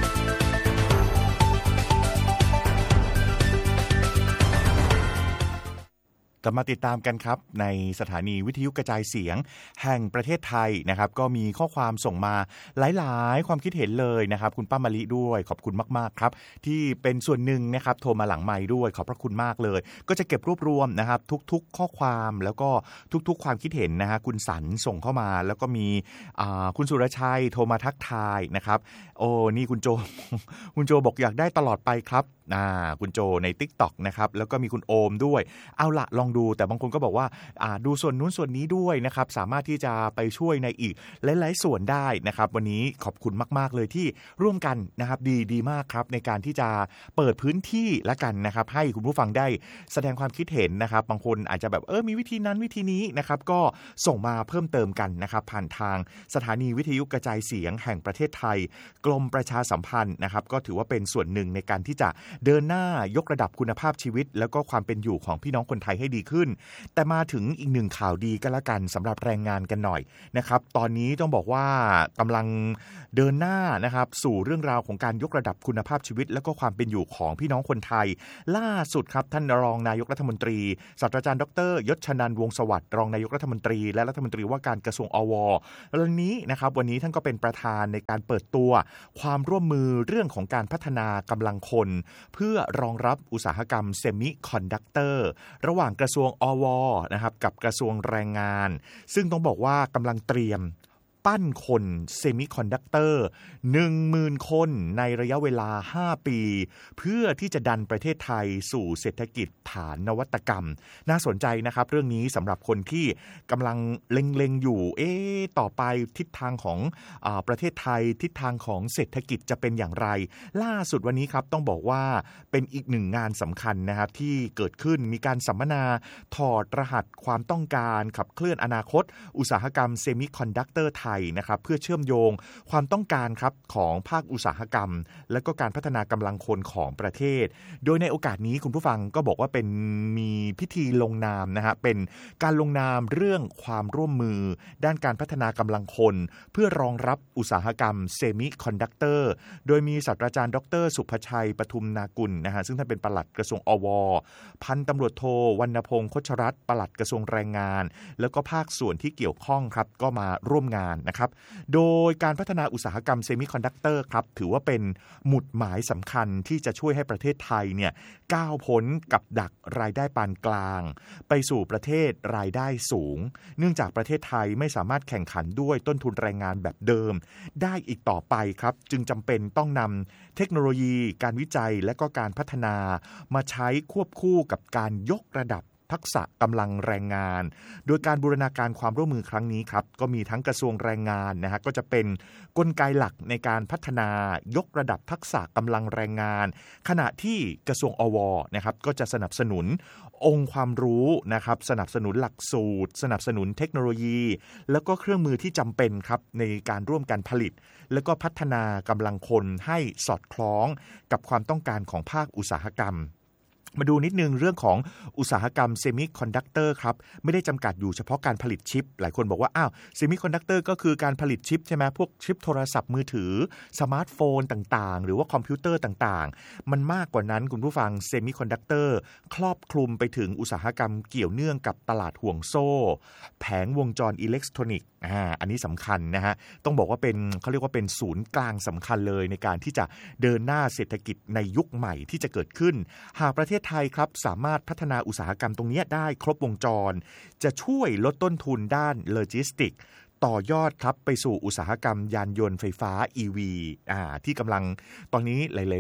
กลับมาติดตามกันครับในสถานีวิทยุกระจายเสียงแห่งประเทศไทยนะครับก็มีข้อความส่งมาหลายๆความคิดเห็นเลยนะครับคุณป้ามะลิด้วยขอบคุณมากๆครับที่เป็นส่วนหนึ่งนะครับโทรมาหลังไมค์ด้วยขอบพระคุณมากเลยก็จะเก็บรวบรวมนะครับทุกๆข้อความแล้วก็ทุกๆความคิดเห็นนะฮะคุณสันส่งเข้ามาแล้วก็มีคุณสุรชัยโทรมาทักทายนะครับโอ้นี่คุณโจคุณโจบอกอยากได้ตลอดไปครับอ่าคุณโจใน TikTok นะครับแล้วก็มีคุณโอมด้วยเอาละลองดูแต่บางคนก็บอกว่าอ่าดูส่วนนู้นส่วนนี้ด้วยนะครับสามารถที่จะไปช่วยในอีกหลายๆส่วนได้นะครับวันนี้ขอบคุณมากๆเลยที่ร่วมกันนะครับดีดีมากครับในการที่จะเปิดพื้นที่ละกันนะครับให้คุณผู้ฟังได้แสดงความคิดเห็นนะครับบางคนอาจจะแบบเออมีวิธีนั้นวิธีนี้นะครับก็ส่งมาเพิ่มเติมกันนะครับผ่านทางสถานีวิทยุกระจายเสียงแห่งประเทศไทยกรมประชาสัมพันธ์นะครับก็ถือว่าเป็นส่วนหนึ่งในการที่จะเดินหน้ายกระดับคุณภาพชีวิตแล้วก็ความเป็นอยู่ของพี่น้องคนไทยให้ดีขึ้นแต่มาถึงอีกหนึ่งข่าวดีกันละกันสำหรับแรงงานกันหน่อยนะครับตอนนี้ต้องบอกว่ากำลังเดินหน้านะครับสู่เรื่องราวของการยกระดับคุณภาพชีวิตแล้วก็ความเป็นอยู่ของพี่น้องคนไทยล่าสุดครับท่านรองนายกรัฐมนตรีศาสตราจารย์ดร.ยศชนันท์วงศ์สวัสดิ์รองนายกรัฐมนตรีและรัฐมนตรีว่าการกระทรวงอวเรื่องนี้นะครับวันนี้ท่านก็เป็นประธานในการเปิดตัวความร่วมมือเรื่องของการพัฒนากำลังคนเพื่อรองรับอุตสาหกรรมเซมิคอนดักเตอร์ระหว่างกระทรวงอวนะครับกับกระทรวงแรงงานซึ่งต้องบอกว่ากำลังเตรียมปั้นคนเซมิคอนดักเตอร์ หนึ่งหมื่น คนในระยะเวลาห้าปีเพื่อที่จะดันประเทศไทยสู่เศรษฐกิจฐานนวัตกรรมน่าสนใจนะครับเรื่องนี้สำหรับคนที่กำลังเล็งๆอยู่เอ๊ะต่อไปทิศทางของอ่าประเทศไทยทิศทางของเศรษฐกิจจะเป็นอย่างไรล่าสุดวันนี้ครับต้องบอกว่าเป็นอีกหนึ่งงานสำคัญนะครับที่เกิดขึ้นมีการสัมมนาถอดรหัสความต้องการขับเคลื่อนอนาคตอุตสาหกรรมเซมิคอนดักเตอร์ไทยนะครับเพื่อเชื่อมโยงความต้องการครับของภาคอุตสาหกรรมและก็การพัฒนากำลังคนของประเทศโดยในโอกาสนี้คุณผู้ฟังก็บอกว่าเป็นมีพิธีลงนามนะฮะเป็นการลงนามเรื่องความร่วมมือด้านการพัฒนากำลังคนเพื่อรองรับอุตสาหกรรมเซมิคอนดักเตอร์โดยมีศาสตราจารย์ดร.สุภชัยปทุมนากุลนะฮะซึ่งท่านเป็นปลัดกระทรวงอวพันตำรวจโทวรรณพงษ์โคชรัตน์ปลัดกระทรวงแรงงานแล้วก็ภาคส่วนที่เกี่ยวข้องครับก็มาร่วมงานนะครับโดยการพัฒนาอุตสาหกรรมเซมิคอนดักเตอร์ครับถือว่าเป็นหมุดหมายสำคัญที่จะช่วยให้ประเทศไทยเนี่ยก้าวพ้นกับดักรายได้ปานกลางไปสู่ประเทศรายได้สูงเนื่องจากประเทศไทยไม่สามารถแข่งขันด้วยต้นทุนแรงงานแบบเดิมได้อีกต่อไปครับจึงจำเป็นต้องนำเทคโนโลยีการวิจัยและก็การพัฒนามาใช้ควบคู่กับการยกระดับทักษะกำลังแรงงานโดยการบูรณาการความร่วมมือครั้งนี้ครับก็มีทั้งกระทรวงแรงงานนะฮะก็จะเป็นกลไกหลักในการพัฒนายกระดับทักษะกำลังแรงงานขณะที่กระทรวงอวนะครับก็จะสนับสนุนองค์ความรู้นะครับสนับสนุนหลักสูตรสนับสนุนเทคโนโลยีแล้วก็เครื่องมือที่จำเป็นครับในการร่วมกันผลิตแล้วก็พัฒนากำลังคนให้สอดคล้องกับความต้องการของภาคอุตสาหกรรมมาดูนิดนึงเรื่องของอุตสาหกรรมเซมิคอนดักเตอร์ครับไม่ได้จำกัดอยู่เฉพาะการผลิตชิปหลายคนบอกว่าอ้าวเซมิคอนดักเตอร์ก็คือการผลิตชิปใช่ไหมพวกชิปโทรศัพท์มือถือสมาร์ทโฟนต่างๆหรือว่าคอมพิวเตอร์ต่างๆมันมากกว่านั้นคุณผู้ฟังเซมิคอนดักเตอร์ครอบคลุมไปถึงอุตสาหกรรมเกี่ยวเนื่องกับตลาดห่วงโซ่แผงวงจรอิเล็กทรอนิกส์อ่าอันนี้สำคัญนะฮะต้องบอกว่าเป็นเขาเรียกว่าเป็นศูนย์กลางสำคัญเลยในการที่จะเดินหน้าเศรษฐกิจในยุคใหม่ที่จะเกิดขึ้นหากประเทศไทยครับสามารถพัฒนาอุตสาหกรรมตรงนี้ได้ครบวงจรจะช่วยลดต้นทุนด้านโลจิสติกต่อยอดครับไปสู่อุตสาหกรรมยานยนต์ไฟฟ้า อี วี อ่าที่กำลังตอนนี้หลายๆ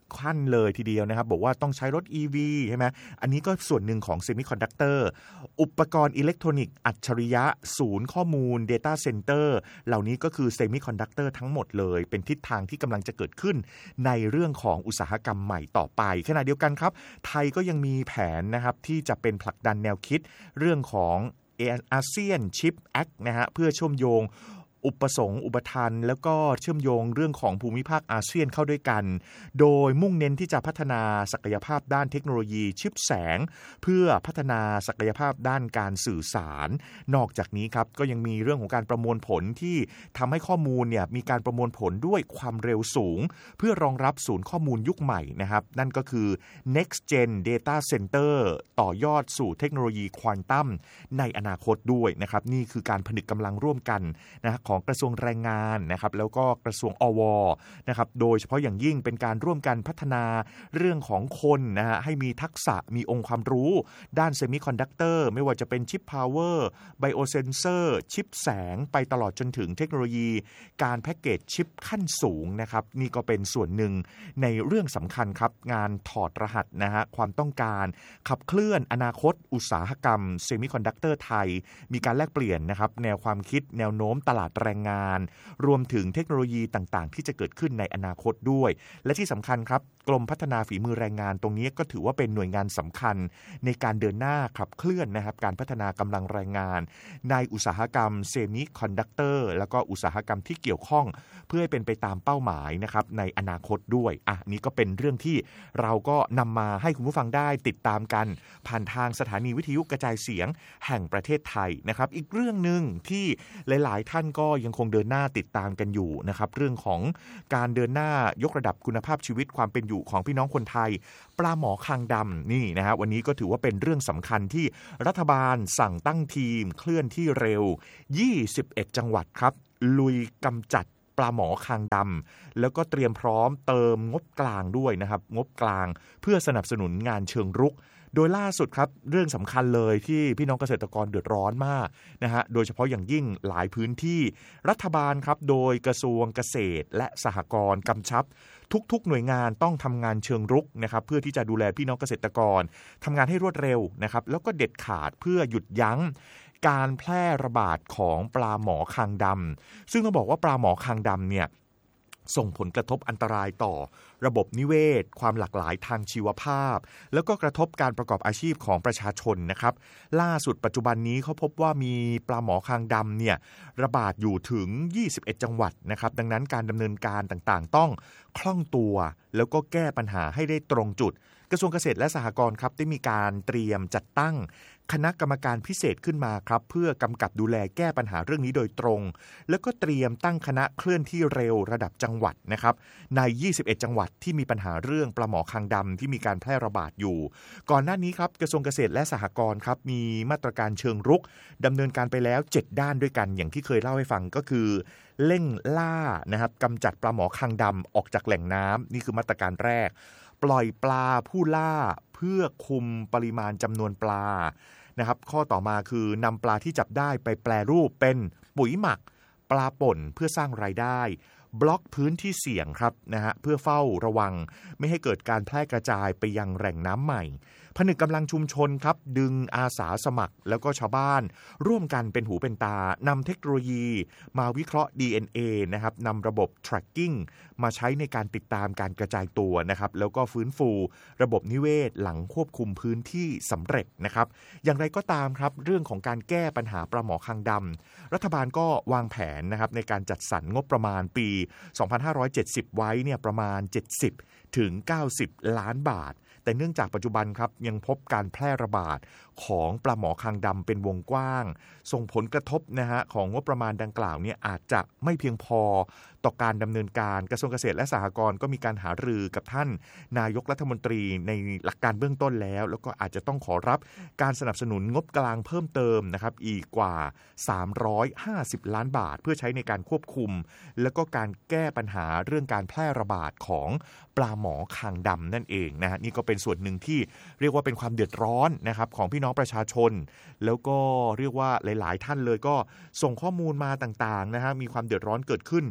ขั้นเลยทีเดียวนะครับบอกว่าต้องใช้รถ อี วี ใช่ไหมอันนี้ก็ส่วนหนึ่งของเซมิคอนดักเตอร์อุปกรณ์อิเล็กทรอนิกส์อัจฉริยะศูนย์ข้อมูล Data Center เหล่านี้ก็คือเซมิคอนดักเตอร์ทั้งหมดเลยเป็นทิศทางที่กำลังจะเกิดขึ้นในเรื่องของอุตสาหกรรมใหม่ต่อไปขณะเดียวกันครับไทยก็ยังมีแผนนะครับที่จะเป็นผลักดันแนวคิดเรื่องของอาเซียนชิปแอคนะฮะเพื่อเชื่อมโยงอุปสงค์อุปทานแล้วก็เชื่อมโยงเรื่องของภูมิภาคอาเซียนเข้าด้วยกันโดยมุ่งเน้นที่จะพัฒนาศักยภาพด้านเทคโนโลยีชิปแสงเพื่อพัฒนาศักยภาพด้านการสื่อสารนอกจากนี้ครับก็ยังมีเรื่องของการประมวลผลที่ทำให้ข้อมูลเนี่ยมีการประมวลผลด้วยความเร็วสูงเพื่อรองรับศูนย์ข้อมูลยุคใหม่นะครับนั่นก็คือ Next Gen Data Center ต่อยอดสู่เทคโนโลยีควอนตัมในอนาคตด้วยนะครับนี่คือการผนึกกำลังร่วมกันนะของกระทรวงแรงงานนะครับแล้วก็กระทรวงอวนะครับโดยเฉพาะอย่างยิ่งเป็นการร่วมกันพัฒนาเรื่องของคนนะฮะให้มีทักษะมีองค์ความรู้ด้านเซมิคอนดักเตอร์ไม่ว่าจะเป็นชิปพาวเวอร์ไบโอเซนเซอร์ชิปแสงไปตลอดจนถึงเทคโนโลยีการแพ็กเกจชิปขั้นสูงนะครับนี่ก็เป็นส่วนหนึ่งในเรื่องสำคัญครับงานถอดรหัสนะฮะความต้องการขับเคลื่อนอนาคตอุตสาหกรรมเซมิคอนดักเตอร์ไทยมีการแลกเปลี่ยนนะครับแนวความคิดแนวโน้มตลาดแรงงานรวมถึงเทคโนโลยีต่างๆที่จะเกิดขึ้นในอนาคตด้วยและที่สำคัญครับกรมพัฒนาฝีมือแรงงานตรงนี้ก็ถือว่าเป็นหน่วยงานสำคัญในการเดินหน้าขับเคลื่อนนะครับการพัฒนากำลังแรงงานในอุตสาหกรรมเซมิคอนดักเตอร์แล้วก็อุตสาหกรรมที่เกี่ยวข้องเพื่อให้เป็นไปตามเป้าหมายนะครับในอนาคตด้วยอ่ะนี้ก็เป็นเรื่องที่เราก็นำมาให้คุณผู้ฟังได้ติดตามกันผ่านทางสถานีวิทยุกระจายเสียงแห่งประเทศไทยนะครับอีกเรื่องนึงที่หลายๆท่านก็ยังคงเดินหน้าติดตามกันอยู่นะครับเรื่องของการเดินหน้ายกระดับคุณภาพชีวิตความเป็นอยู่ของพี่น้องคนไทยปลาหมอคางดำนี่นะฮะวันนี้ก็ถือว่าเป็นเรื่องสำคัญที่รัฐบาลสั่งตั้งทีมเคลื่อนที่เร็วยี่สิบเอ็ดจังหวัดครับลุยกำจัดปลาหมอคางดำแล้วก็เตรียมพร้อมเติมงบกลางด้วยนะครับงบกลางเพื่อสนับสนุนงานเชิงรุกโดยล่าสุดครับเรื่องสำคัญเลยที่พี่น้องเกษตรกรเดือดร้อนมากนะฮะโดยเฉพาะอย่างยิ่งหลายพื้นที่รัฐบาลครับโดยกระทรวงเกษตรและสหกรณ์กำชับทุกๆหน่วยงานต้องทำงานเชิงรุกนะครับเพื่อที่จะดูแลพี่น้องเกษตรกรทำงานให้รวดเร็วนะครับแล้วก็เด็ดขาดเพื่อหยุดยั้งการแพร่ระบาดของปลาหมอคางดำซึ่งต้องบอกว่าปลาหมอคางดำเนี่ยส่งผลกระทบอันตรายต่อระบบนิเวศความหลากหลายทางชีวภาพแล้วก็กระทบการประกอบอาชีพของประชาชนนะครับล่าสุดปัจจุบันนี้เขาพบว่ามีปลาหมอคางดำเนี่ยระบาดอยู่ถึงยี่สิบเอ็ดจังหวัดนะครับดังนั้นการดำเนินการต่างๆต้องคล่องตัวแล้วก็แก้ปัญหาให้ได้ตรงจุดกระทรวงเกษตรและสหกรณ์ครับได้มีการเตรียมจัดตั้งคณะกรรมการพิเศษขึ้นมาครับเพื่อกำกับดูแลแก้ปัญหาเรื่องนี้โดยตรงแล้วก็เตรียมตั้งคณะเคลื่อนที่เร็วระดับจังหวัดนะครับในยี่สิบเอ็ดจังหวัดที่มีปัญหาเรื่องปลาหมอคางดำที่มีการแพร่ระบาดอยู่ก่อนหน้านี้ครับกระทรวงเกษตรและสหกรณ์ครับมีมาตรการเชิงรุกดำเนินการไปแล้วเจ็ดด้านด้วยกันอย่างที่เคยเล่าให้ฟังก็คือเร่งล่านะครับกำจัดปลาหมอคางดำออกจากแหล่งน้ำนี่คือมาตรการแรกปล่อยปลาผู้ล่าเพื่อคุมปริมาณจำนวนปลานะครับข้อต่อมาคือนำปลาที่จับได้ไปแปรรูปเป็นปุ๋ยหมักปลาป่นเพื่อสร้างรายได้บล็อกพื้นที่เสี่ยงครับนะฮะเพื่อเฝ้าระวังไม่ให้เกิดการแพร่กระจายไปยังแหล่งน้ำใหม่ผนึกกำลังชุมชนครับดึงอาสาสมัครแล้วก็ชาวบ้านร่วมกันเป็นหูเป็นตานำเทคโนโลยีมาวิเคราะห์ ดี เอ็น เอ นะครับนำระบบ tracking มาใช้ในการติดตามการกระจายตัวนะครับแล้วก็ฟื้นฟูระบบนิเวศหลังควบคุมพื้นที่สำเร็จนะครับอย่างไรก็ตามครับเรื่องของการแก้ปัญหาปลาหมอคางดำรัฐบาลก็วางแผนนะครับในการจัดสรรงบประมาณปีสองพันห้าร้อยเจ็ดสิบไว้เนี่ยประมาณเจ็ดสิบถึงเก้าสิบล้านบาทแต่เนื่องจากปัจจุบันครับยังพบการแพร่ระบาดของปลาหมอคางดำเป็นวงกว้างส่งผลกระทบนะฮะของงบประมาณดังกล่าวเนี่ยอาจจะไม่เพียงพอต่อการดำเนินการกระทรวงเกษตรและสหกรณ์ก็มีการหารือกับท่านนายกรัฐมนตรีในหลักการเบื้องต้นแล้วแล้วก็อาจจะต้องขอรับการสนับสนุนงบกลางเพิ่มเติมนะครับอีกกว่าสามร้อยห้าสิบล้านบาทเพื่อใช้ในการควบคุมแล้วก็การแก้ปัญหาเรื่องการแพร่ระบาดของปลาหมอคางดำนั่นเองนะฮะนี่ก็เป็นส่วนหนึ่งที่เรียกว่าเป็นความเดือดร้อนนะครับของพี่น้องประชาชนแล้วก็เรียกว่าหลายๆท่านเลยก็ส่งข้อมูลมาต่างๆนะฮะมีความเดือดร้อนเกิดขึ้นมาก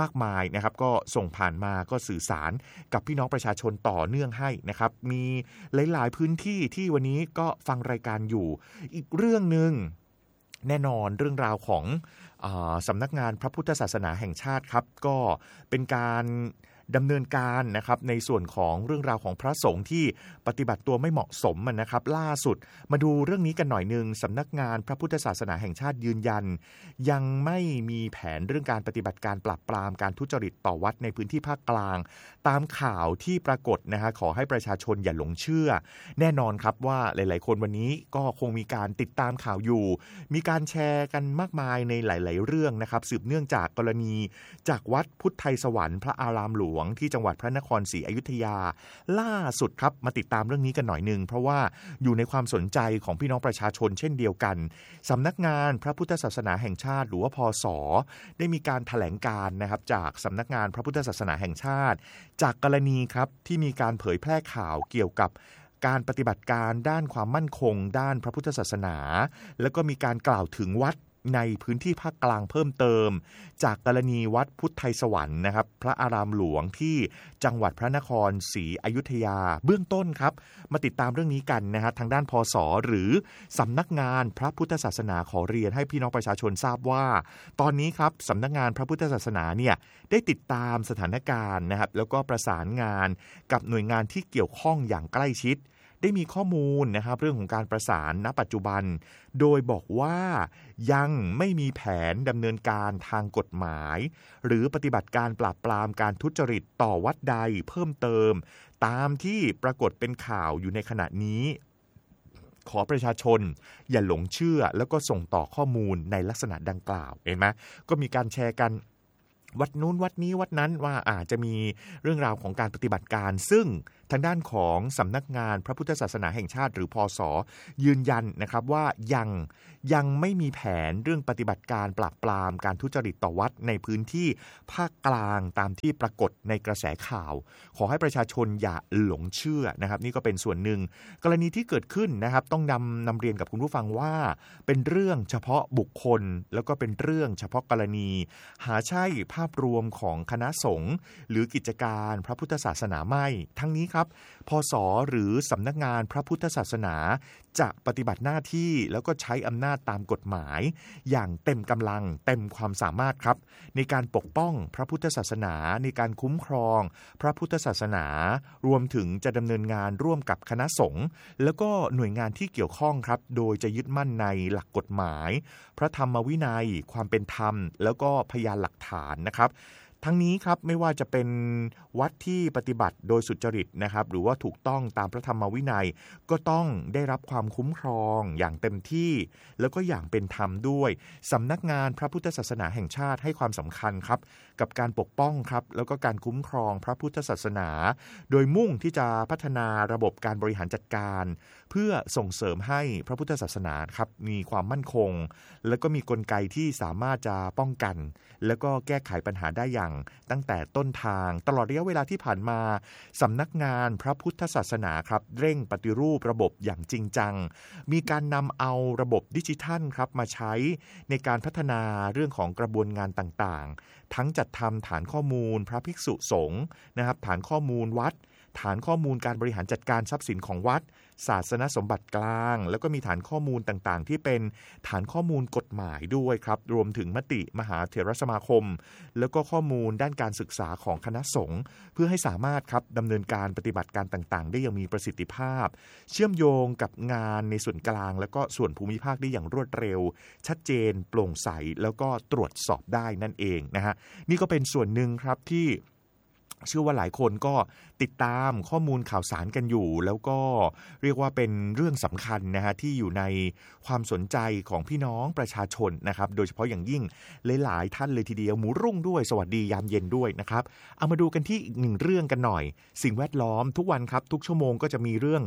ากมายนะครับก็ส่งผ่านมาก็สื่อสารกับพี่น้องประชาชนต่อเนื่องให้นะครับมีหลายๆพื้นที่ที่วันนี้ก็ฟังรายการอยู่อีกเรื่องนึงแน่นอนเรื่องราวของอ่าสำนักงานพระพุทธศาสนาแห่งชาติครับก็เป็นการดำเนินการนะครับในส่วนของเรื่องราวของพระสงฆ์ที่ปฏิบัติตัวไม่เหมาะสมนะครับล่าสุดมาดูเรื่องนี้กันหน่อยนึงสำนักงานพระพุทธศาสนาแห่งชาติยืนยันยังไม่มีแผนเรื่องการปฏิบัติการปราบปรามการทุจริตต่อวัดในพื้นที่ภาคกลางตามข่าวที่ปรากฏนะฮะขอให้ประชาชนอย่าหลงเชื่อแน่นอนครับว่าหลายๆคนวันนี้ก็คงมีการติดตามข่าวอยู่มีการแชร์กันมากมายในหลายๆเรื่องนะครับสืบเนื่องจากกรณีจากวัดพุทธไทยสวรรค์พระอารามหลวงที่จังหวัดพระนครศรีอยุธยาล่าสุดครับมาติดตามเรื่องนี้กันหน่อยนึงเพราะว่าอยู่ในความสนใจของพี่น้องประชาชนเช่นเดียวกันสำนักงานพระพุทธศาสนาแห่งชาติหรือว่าพศได้มีการแถลงการนะครับจากสำนักงานพระพุทธศาสนาแห่งชาติจากกรณีครับที่มีการเผยแพร่ข่าวเกี่ยวกับการปฏิบัติการด้านความมั่นคงด้านพระพุทธศาสนาแล้วก็มีการกล่าวถึงวัดในพื้นที่ภาคกลางเพิ่มเติมจากกรณีวัดพุทธไทยสวรรค์นะครับพระอารามหลวงที่จังหวัดพระนครศรีอยุธยาเบื้องต้นครับมาติดตามเรื่องนี้กันนะฮะทางด้านพศหรือสำนักงานพระพุทธศาสนาขอเรียนให้พี่น้องประชาชนทราบว่าตอนนี้ครับสำนักงานพระพุทธศาสนาเนี่ยได้ติดตามสถานการณ์นะครับแล้วก็ประสานงานกับหน่วยงานที่เกี่ยวข้องอย่างใกล้ชิดได้มีข้อมูลนะครับเรื่องของการประสานณปัจจุบันโดยบอกว่ายังไม่มีแผนดำเนินการทางกฎหมายหรือปฏิบัติการปราบปรามการทุจริตต่อวัดใดเพิ่มเติมตามที่ปรากฏเป็นข่าวอยู่ในขณะนี้ขอประชาชนอย่าหลงเชื่อแล้วก็ส่งต่อข้อมูลในลักษณะดังกล่าวเห็นไหมก็มีการแชร์กันวัดนู้นวัดนี้วัดนั้นว่าอาจจะมีเรื่องราวของการปฏิบัติการซึ่งทางด้านของสำนักงานพระพุทธศาสนาแห่งชาติหรือพศยืนยันนะครับว่ายังยังไม่มีแผนเรื่องปฏิบัติการปราบปรามการทุจริตต่อวัดในพื้นที่ภาคกลางตามที่ปรากฏในกระแสข่าวขอให้ประชาชนอย่าหลงเชื่อนะครับนี่ก็เป็นส่วนหนึ่งกรณีที่เกิดขึ้นนะครับต้องนำนำเรียนกับคุณผู้ฟังว่าเป็นเรื่องเฉพาะบุคคลแล้วก็เป็นเรื่องเฉพาะกรณีหาใช่ภาพรวมของคณะสงฆ์หรือกิจการพระพุทธศาสนาไม่ทั้งนี้ครับพศหรือสำนักงานพระพุทธศาสนาจะปฏิบัติหน้าที่แล้วก็ใช้อำนาจตามกฎหมายอย่างเต็มกำลังเต็มความสามารถครับในการปกป้องพระพุทธศาสนาในการคุ้มครองพระพุทธศาสนารวมถึงจะดำเนินงานร่วมกับคณะสงฆ์แล้วก็หน่วยงานที่เกี่ยวข้องครับโดยจะยึดมั่นในหลักกฎหมายพระธรรมวินัยความเป็นธรรมแล้วก็พยานหลักฐานนะครับทั้งนี้ครับไม่ว่าจะเป็นวัดที่ปฏิบัติโดยสุจริตนะครับหรือว่าถูกต้องตามพระธรรมวินัยก็ต้องได้รับความคุ้มครองอย่างเต็มที่แล้วก็อย่างเป็นธรรมด้วยสำนักงานพระพุทธศาสนาแห่งชาติให้ความสำคัญครับกับการปกป้องครับแล้วก็การคุ้มครองพระพุทธศาสนาโดยมุ่งที่จะพัฒนาระบบการบริหารจัดการเพื่อส่งเสริมให้พระพุทธศาสนาครับมีความมั่นคงแล้วก็มีกลไกที่สามารถจะป้องกันแล้วก็แก้ไขปัญหาได้อย่างตั้งแต่ต้นทางตลอดระยะเวลาที่ผ่านมาสำนักงานพระพุทธศาสนาครับเร่งปฏิรูประบบอย่างจริงจังมีการนำเอาระบบดิจิทัลครับมาใช้ในการพัฒนาเรื่องของกระบวนงานต่างๆทั้งจัดทำฐานข้อมูลพระภิกษุสงฆ์นะครับฐานข้อมูลวัดฐานข้อมูลการบริหารจัดการทรัพย์สินของวัดศาสนสมบัติกลางแล้วก็มีฐานข้อมูลต่างๆที่เป็นฐานข้อมูลกฎหมายด้วยครับรวมถึงมติมหาเถรสมาคมแล้วก็ข้อมูลด้านการศึกษาของคณะสงฆ์เพื่อให้สามารถครับดำเนินการปฏิบัติการต่างๆได้อย่างมีประสิทธิภาพเชื่อมโยงกับงานในส่วนกลางแล้วก็ส่วนภูมิภาคได้อย่างรวดเร็วชัดเจนโปร่งใสแล้วก็ตรวจสอบได้นั่นเองนะฮะนี่ก็เป็นส่วนหนึ่งครับที่เชื่อว่าหลายคนก็ติดตามข้อมูลข่าวสารกันอยู่แล้วก็เรียกว่าเป็นเรื่องสำคัญนะฮะที่อยู่ในความสนใจของพี่น้องประชาชนนะครับโดยเฉพาะอย่างยิ่งหลายๆท่านเลยทีเดียวหมูรุ่งด้วยสวัสดียามเย็นด้วยนะครับเอามาดูกันที่อีกหนึ่งเรื่องกันหน่อยสิ่งแวดล้อมทุกวันครับทุกชั่วโมงก็จะมีเรื่อง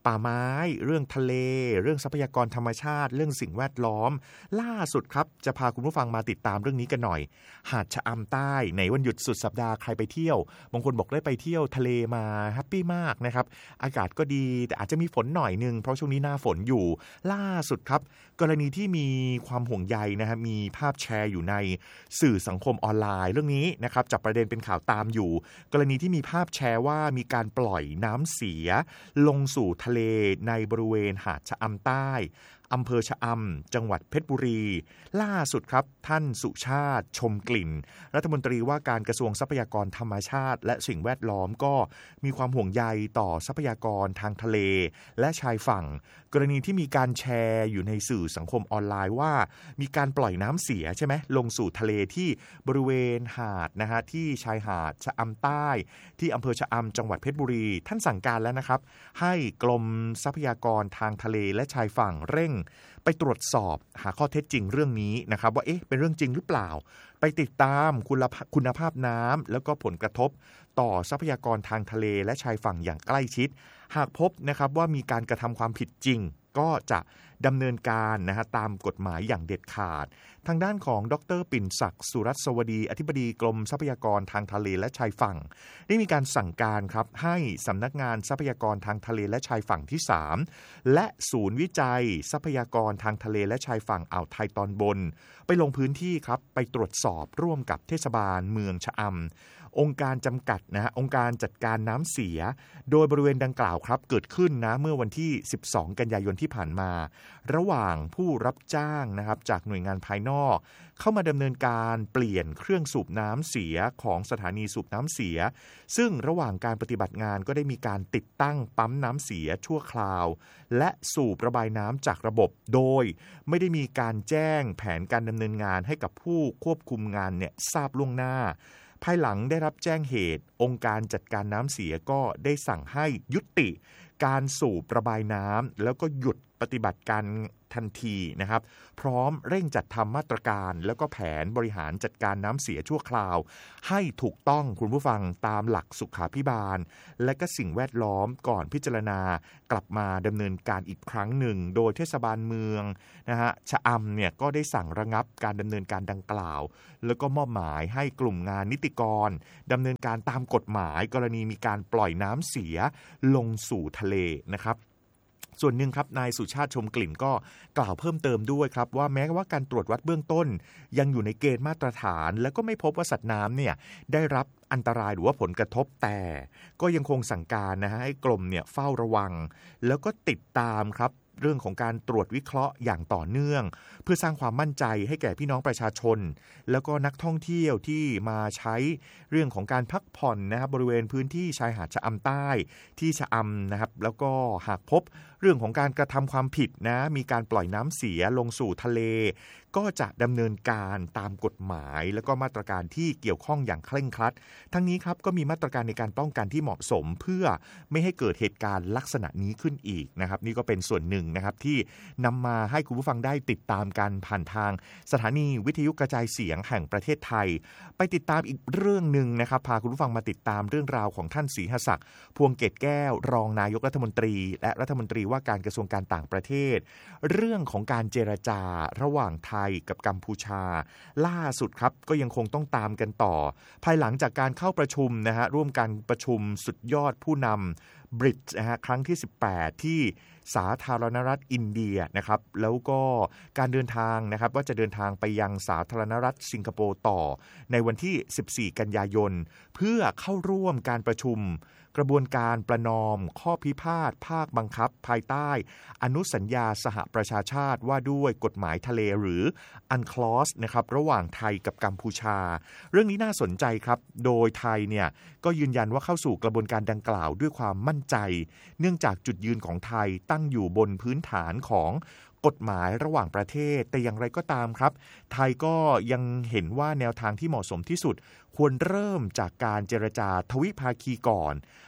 ป่าไม้เรื่องทะเลเรื่องทรัพยากรธรรมชาติเรื่องสิ่งแวดล้อมล่าสุดครับจะพาคุณผู้ฟังมาติดตามเรื่องนี้กันหน่อยหาดชะอำใต้ในวันหยุดสุดสัปดาห์ใครไปเที่ยวบางคนบอกได้ไปเที่ยวทะเลมาแฮปปี้มากนะครับอากาศก็ดีแต่อาจจะมีฝนหน่อยนึงเพราะช่วงนี้หน้าฝนอยู่ล่าสุดครับกรณีที่มีความห่วงใยนะฮะมีภาพแชร์อยู่ในสื่อสังคมออนไลน์เรื่องนี้นะครับจับประเด็นเป็นข่าวตามอยู่กรณีที่มีภาพแชร์ว่ามีการปล่อยน้ำเสียลงสู่ทะเลในบริเวณหาดชะอำใต้อำเภอชะอำจังหวัดเพชรบุรีล่าสุดครับท่านสุชาติชมกลิ่นรัฐมนตรีว่าการกระทรวงทรัพยากรธรรมชาติและสิ่งแวดล้อมก็มีความห่วงใยต่อทรัพยากรทางทะเลและชายฝั่งกรณีที่มีการแชร์อยู่ในสื่อสังคมออนไลน์ว่ามีการปล่อยน้ำเสียใช่ไหมลงสู่ทะเลที่บริเวณหาดนะฮะที่ชายหาดชะอำใต้ที่อำเภอชะอำจังหวัดเพชรบุรีท่านสั่งการแล้วนะครับให้กรมทรัพยากรทางทะเลและชายฝั่งเร่งไปตรวจสอบหาข้อเท็จจริงเรื่องนี้นะครับว่าเอ๊ะเป็นเรื่องจริงหรือเปล่าไปติดตามคุณภาพคุณภาพน้ำแล้วก็ผลกระทบต่อทรัพยากรทางทะเลและชายฝั่งอย่างใกล้ชิดหากพบนะครับว่ามีการกระทำความผิดจริงก็จะดำเนินการนะฮะตามกฎหมายอย่างเด็ดขาดทางด้านของดร.ปิ่นศักดิ์สุรัสวดีอธิบดีกรมทรัพยากรทางทะเลและชายฝั่งได้มีการสั่งการครับให้สำนักงานทรัพยากรทางทะเลและชายฝั่งที่สามและศูนย์วิจัยทรัพยากรทางทะเลและชายฝั่งอ่าวไทยตอนบนไปลงพื้นที่ครับไปตรวจสอบร่วมกับเทศบาลเมืองชะอำองค์การจำกัดนะฮะองค์การจัดการน้ำเสียโดยบริเวณดังกล่าวครับเกิดขึ้นนะเมื่อวันที่สิบสองกันยายนที่ผ่านมาระหว่างผู้รับจ้างนะครับจากหน่วยงานภายนอกเข้ามาดำเนินการเปลี่ยนเครื่องสูบน้ำเสียของสถานีสูบน้ำเสียซึ่งระหว่างการปฏิบัติงานก็ได้มีการติดตั้งปั๊มน้ำเสียชั่วคราวและสูบระบายน้ำจากระบบโดยไม่ได้มีการแจ้งแผนการดำเนินงานให้กับผู้ควบคุมงานเนี่ยทราบล่วงหน้าภายหลังได้รับแจ้งเหตุองค์การจัดการน้ำเสียก็ได้สั่งให้ยุติการสูบระบายน้ำแล้วก็หยุดปฏิบัติการทันทีนะครับพร้อมเร่งจัดทำมาตรการแล้วก็แผนบริหารจัดการน้ำเสียชั่วคราวให้ถูกต้องคุณผู้ฟังตามหลักสุขาภิบาลและก็สิ่งแวดล้อมก่อนพิจารณากลับมาดำเนินการอีกครั้งหนึ่งโดยเทศบาลเมืองนะฮะชะอำเนี่ยก็ได้สั่งระงับการดำเนินการดังกล่าวแล้วก็มอบหมายให้กลุ่มงานนิติกรดำเนินการตามกฎหมายกรณีมีการปล่อยน้ำเสียลงสู่ทะเลนะครับส่วนหนึ่งครับนายสุชาติชมกลิ่นก็กล่าวเพิ่มเติมด้วยครับว่าแม้ว่าการตรวจวัดเบื้องต้นยังอยู่ในเกณฑ์มาตรฐานแล้วก็ไม่พบว่าสัตว์น้ำเนี่ยได้รับอันตรายหรือว่าผลกระทบแต่ก็ยังคงสั่งการนะฮะให้กรมเนี่ยเฝ้าระวังแล้วก็ติดตามครับเรื่องของการตรวจวิเคราะห์อย่างต่อเนื่องเพื่อสร้างความมั่นใจให้แก่พี่น้องประชาชนแล้วก็นักท่องเที่ยวที่มาใช้เรื่องของการพักผ่อนนะครับบริเวณพื้นที่ชายหาดชะอำใต้ที่ชะอำนะครับแล้วก็หากพบเรื่องของการกระทำความผิดนะมีการปล่อยน้ำเสียลงสู่ทะเลก็จะดำเนินการตามกฎหมายแล้วก็มาตรการที่เกี่ยวข้องอย่างเคร่งครัดทั้งนี้ครับก็มีมาตรการในการป้องกันที่เหมาะสมเพื่อไม่ให้เกิดเหตุการณ์ลักษณะนี้ขึ้นอีกนะครับนี่ก็เป็นส่วนหนึ่งนะครับที่นำมาให้คุณผู้ฟังได้ติดตามกันผ่านทางสถานีวิทยุกระจายเสียงแห่งประเทศไทยไปติดตามอีกเรื่องนึงนะครับพาคุณผู้ฟังมาติดตามเรื่องราวของท่านศรีหศักดิ์พวงเกตแก้วรองนายกรัฐมนตรีและรัฐมนตรีว่าการกระทรวงการต่างประเทศเรื่องของการเจรจาระหว่างไทยกับกัมพูชาล่าสุดครับก็ยังคงต้องตามกันต่อภายหลังจากการเข้าประชุมนะฮะร่วมกันประชุมสุดยอดผู้นำบริดจ์นะฮะครั้งที่สิบแปดที่สาธารณรัฐอินเดียนะครับแล้วก็การเดินทางนะครับว่าจะเดินทางไปยังสาธารณรัฐสิงคโปร์ต่อในวันที่สิบสี่กันยายนเพื่อเข้าร่วมการประชุมกระบวนการประนอมข้อพิพาทภาคบังคับภายใต้อนุสัญญาสหประชาชาติว่าด้วยกฎหมายทะเลหรือ อันคลอส นะครับระหว่างไทยกับกัมพูชาเรื่องนี้น่าสนใจครับโดยไทยเนี่ยก็ยืนยันว่าเข้าสู่กระบวนการดังกล่าวด้วยความมั่นใจเนื่องจากจุดยืนของไทยตั้งอยู่บนพื้นฐานของกฎหมายระหว่างประเทศแต่อย่างไรก็ตามครับไทยก็ยังเห็นว่าแนวทางที่เหมาะสมที่สุดควรเริ่มจากการเจรจาทวิภาคีก่อน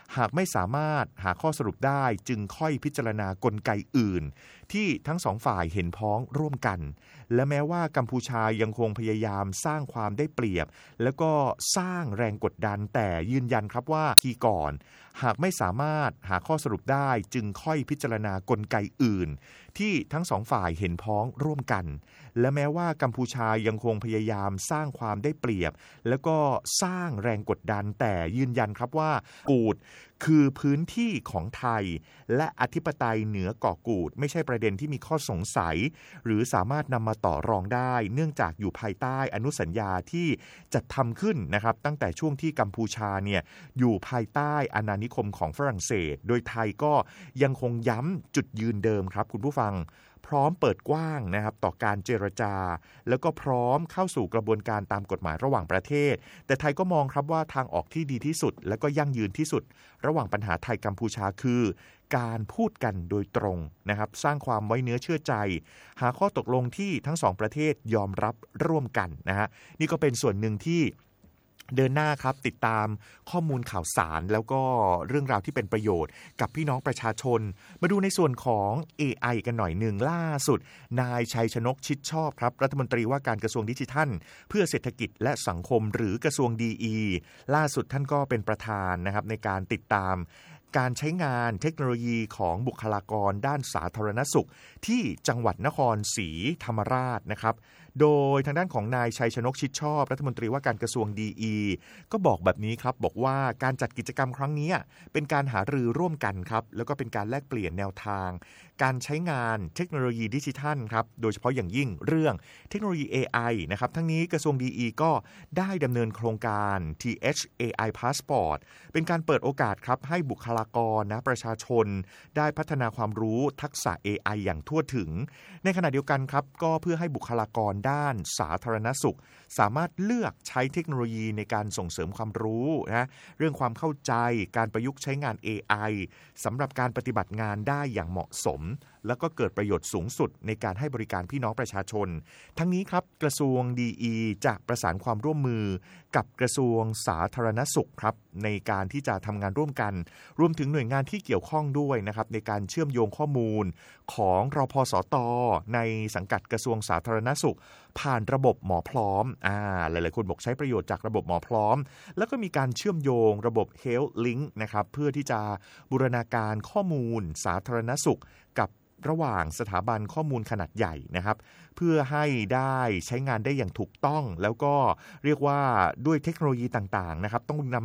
หากไม่สามารถหาข้อสรุปได้จึงค่อยพิจารณากลไกอื่นที่ทั้งสองฝ่ายเห็นพ้องร่วมกันและแม้ว่ากัมพูชายังคงพยายามสร้างความได้เปรียบแล้วก็สร้างแรงกดดันแต่ยืนยันครับว่าทีก่อนหากไม่สามารถหาข้อสรุปได้จึงค่อยพิจารณากลไกอื่นที่ทั้งสองฝ่ายเห็นพ้องร่วมกันและแม้ว่ากัมพูชายังคงพยายามสร้างความได้เปรียบแล้วก็สร้างแรงกดดันแต่ยืนยันครับว่ากูดคือพื้นที่ของไทยและอธิปไตยเหนือเกาะกูดไม่ใช่ประเด็นที่มีข้อสงสัยหรือสามารถนำมาต่อรองได้เนื่องจากอยู่ภายใต้อนุสัญญาที่จัดทำขึ้นนะครับตั้งแต่ช่วงที่กัมพูชาเนี่ยอยู่ภายใต้อาณานิคมของฝรั่งเศสโดยไทยก็ยังคงย้ำจุดยืนเดิมครับคุณผู้ฟังพร้อมเปิดกว้างนะครับต่อการเจรจาแล้วก็พร้อมเข้าสู่กระบวนการตามกฎหมายระหว่างประเทศแต่ไทยก็มองครับว่าทางออกที่ดีที่สุดและก็ยั่งยืนที่สุดระหว่างปัญหาไทยกัมพูชาคือการพูดกันโดยตรงนะครับสร้างความไว้เนื้อเชื่อใจหาข้อตกลงที่ทั้งสองประเทศยอมรับร่วมกันนะฮะนี่ก็เป็นส่วนหนึ่งที่เดินหน้าครับติดตามข้อมูลข่าวสารแล้วก็เรื่องราวที่เป็นประโยชน์กับพี่น้องประชาชนมาดูในส่วนของ เอ ไอ กันหน่อยหนึ่งล่าสุดนายชัยชนกชิดชอบครับรัฐมนตรีว่าการกระทรวงดิจิทัลเพื่อเศรษฐกิจและสังคมหรือกระทรวง ดี อี ล่าสุดท่านก็เป็นประธานนะครับในการติดตามการใช้งานเทคโนโลยีของบุคลากรด้านสาธารณสุขที่จังหวัดนครศรีธรรมราชนะครับโดยทางด้านของนายชัยชนกชิดชอบรัฐมนตรีว่าการกระทรวง ดี อี ก็บอกแบบนี้ครับบอกว่าการจัดกิจกรรมครั้งนี้เป็นการหารือร่วมกันครับแล้วก็เป็นการแลกเปลี่ยนแนวทางการใช้งานเทคโนโลยีดิจิทัลครับโดยเฉพาะอย่างยิ่งเรื่องเทคโนโลยี เอ ไอ นะครับทั้งนี้กระทรวง ดี อี ก็ได้ดำเนินโครงการ ที เอช เอ ไอ Passport เป็นการเปิดโอกาสครับให้บุคลากรนะประชาชนได้พัฒนาความรู้ทักษะ เอ ไอ อย่างทั่วถึงในขณะเดียวกันครับก็เพื่อให้บุคลากรด้านสาธารณสุขสามารถเลือกใช้เทคโนโลยีในการส่งเสริมความรู้นะเรื่องความเข้าใจการประยุกต์ใช้งาน เอ ไอ สำหรับการปฏิบัติงานได้อย่างเหมาะสมแล้วก็เกิดประโยชน์สูงสุดในการให้บริการพี่น้องประชาชนทั้งนี้ครับกระทรวง ดี อี จะประสานความร่วมมือกับกระทรวงสาธารณสุขครับในการที่จะทำงานร่วมกันรวมถึงหน่วยงานที่เกี่ยวข้องด้วยนะครับในการเชื่อมโยงข้อมูลของรพสตในสังกัดกระทรวงสาธารณสุขผ่านระบบหมอพร้อมอ่าหลายๆคนบอกใช้ประโยชน์จากระบบหมอพร้อมแล้วก็มีการเชื่อมโยงระบบ Health Link นะครับเพื่อที่จะบูรณาการข้อมูลสาธารณสุขกับระหว่างสถาบันข้อมูลขนาดใหญ่นะครับเพื่อให้ได้ใช้งานได้อย่างถูกต้องแล้วก็เรียกว่าด้วยเทคโนโลยีต่างๆนะครับต้องนำ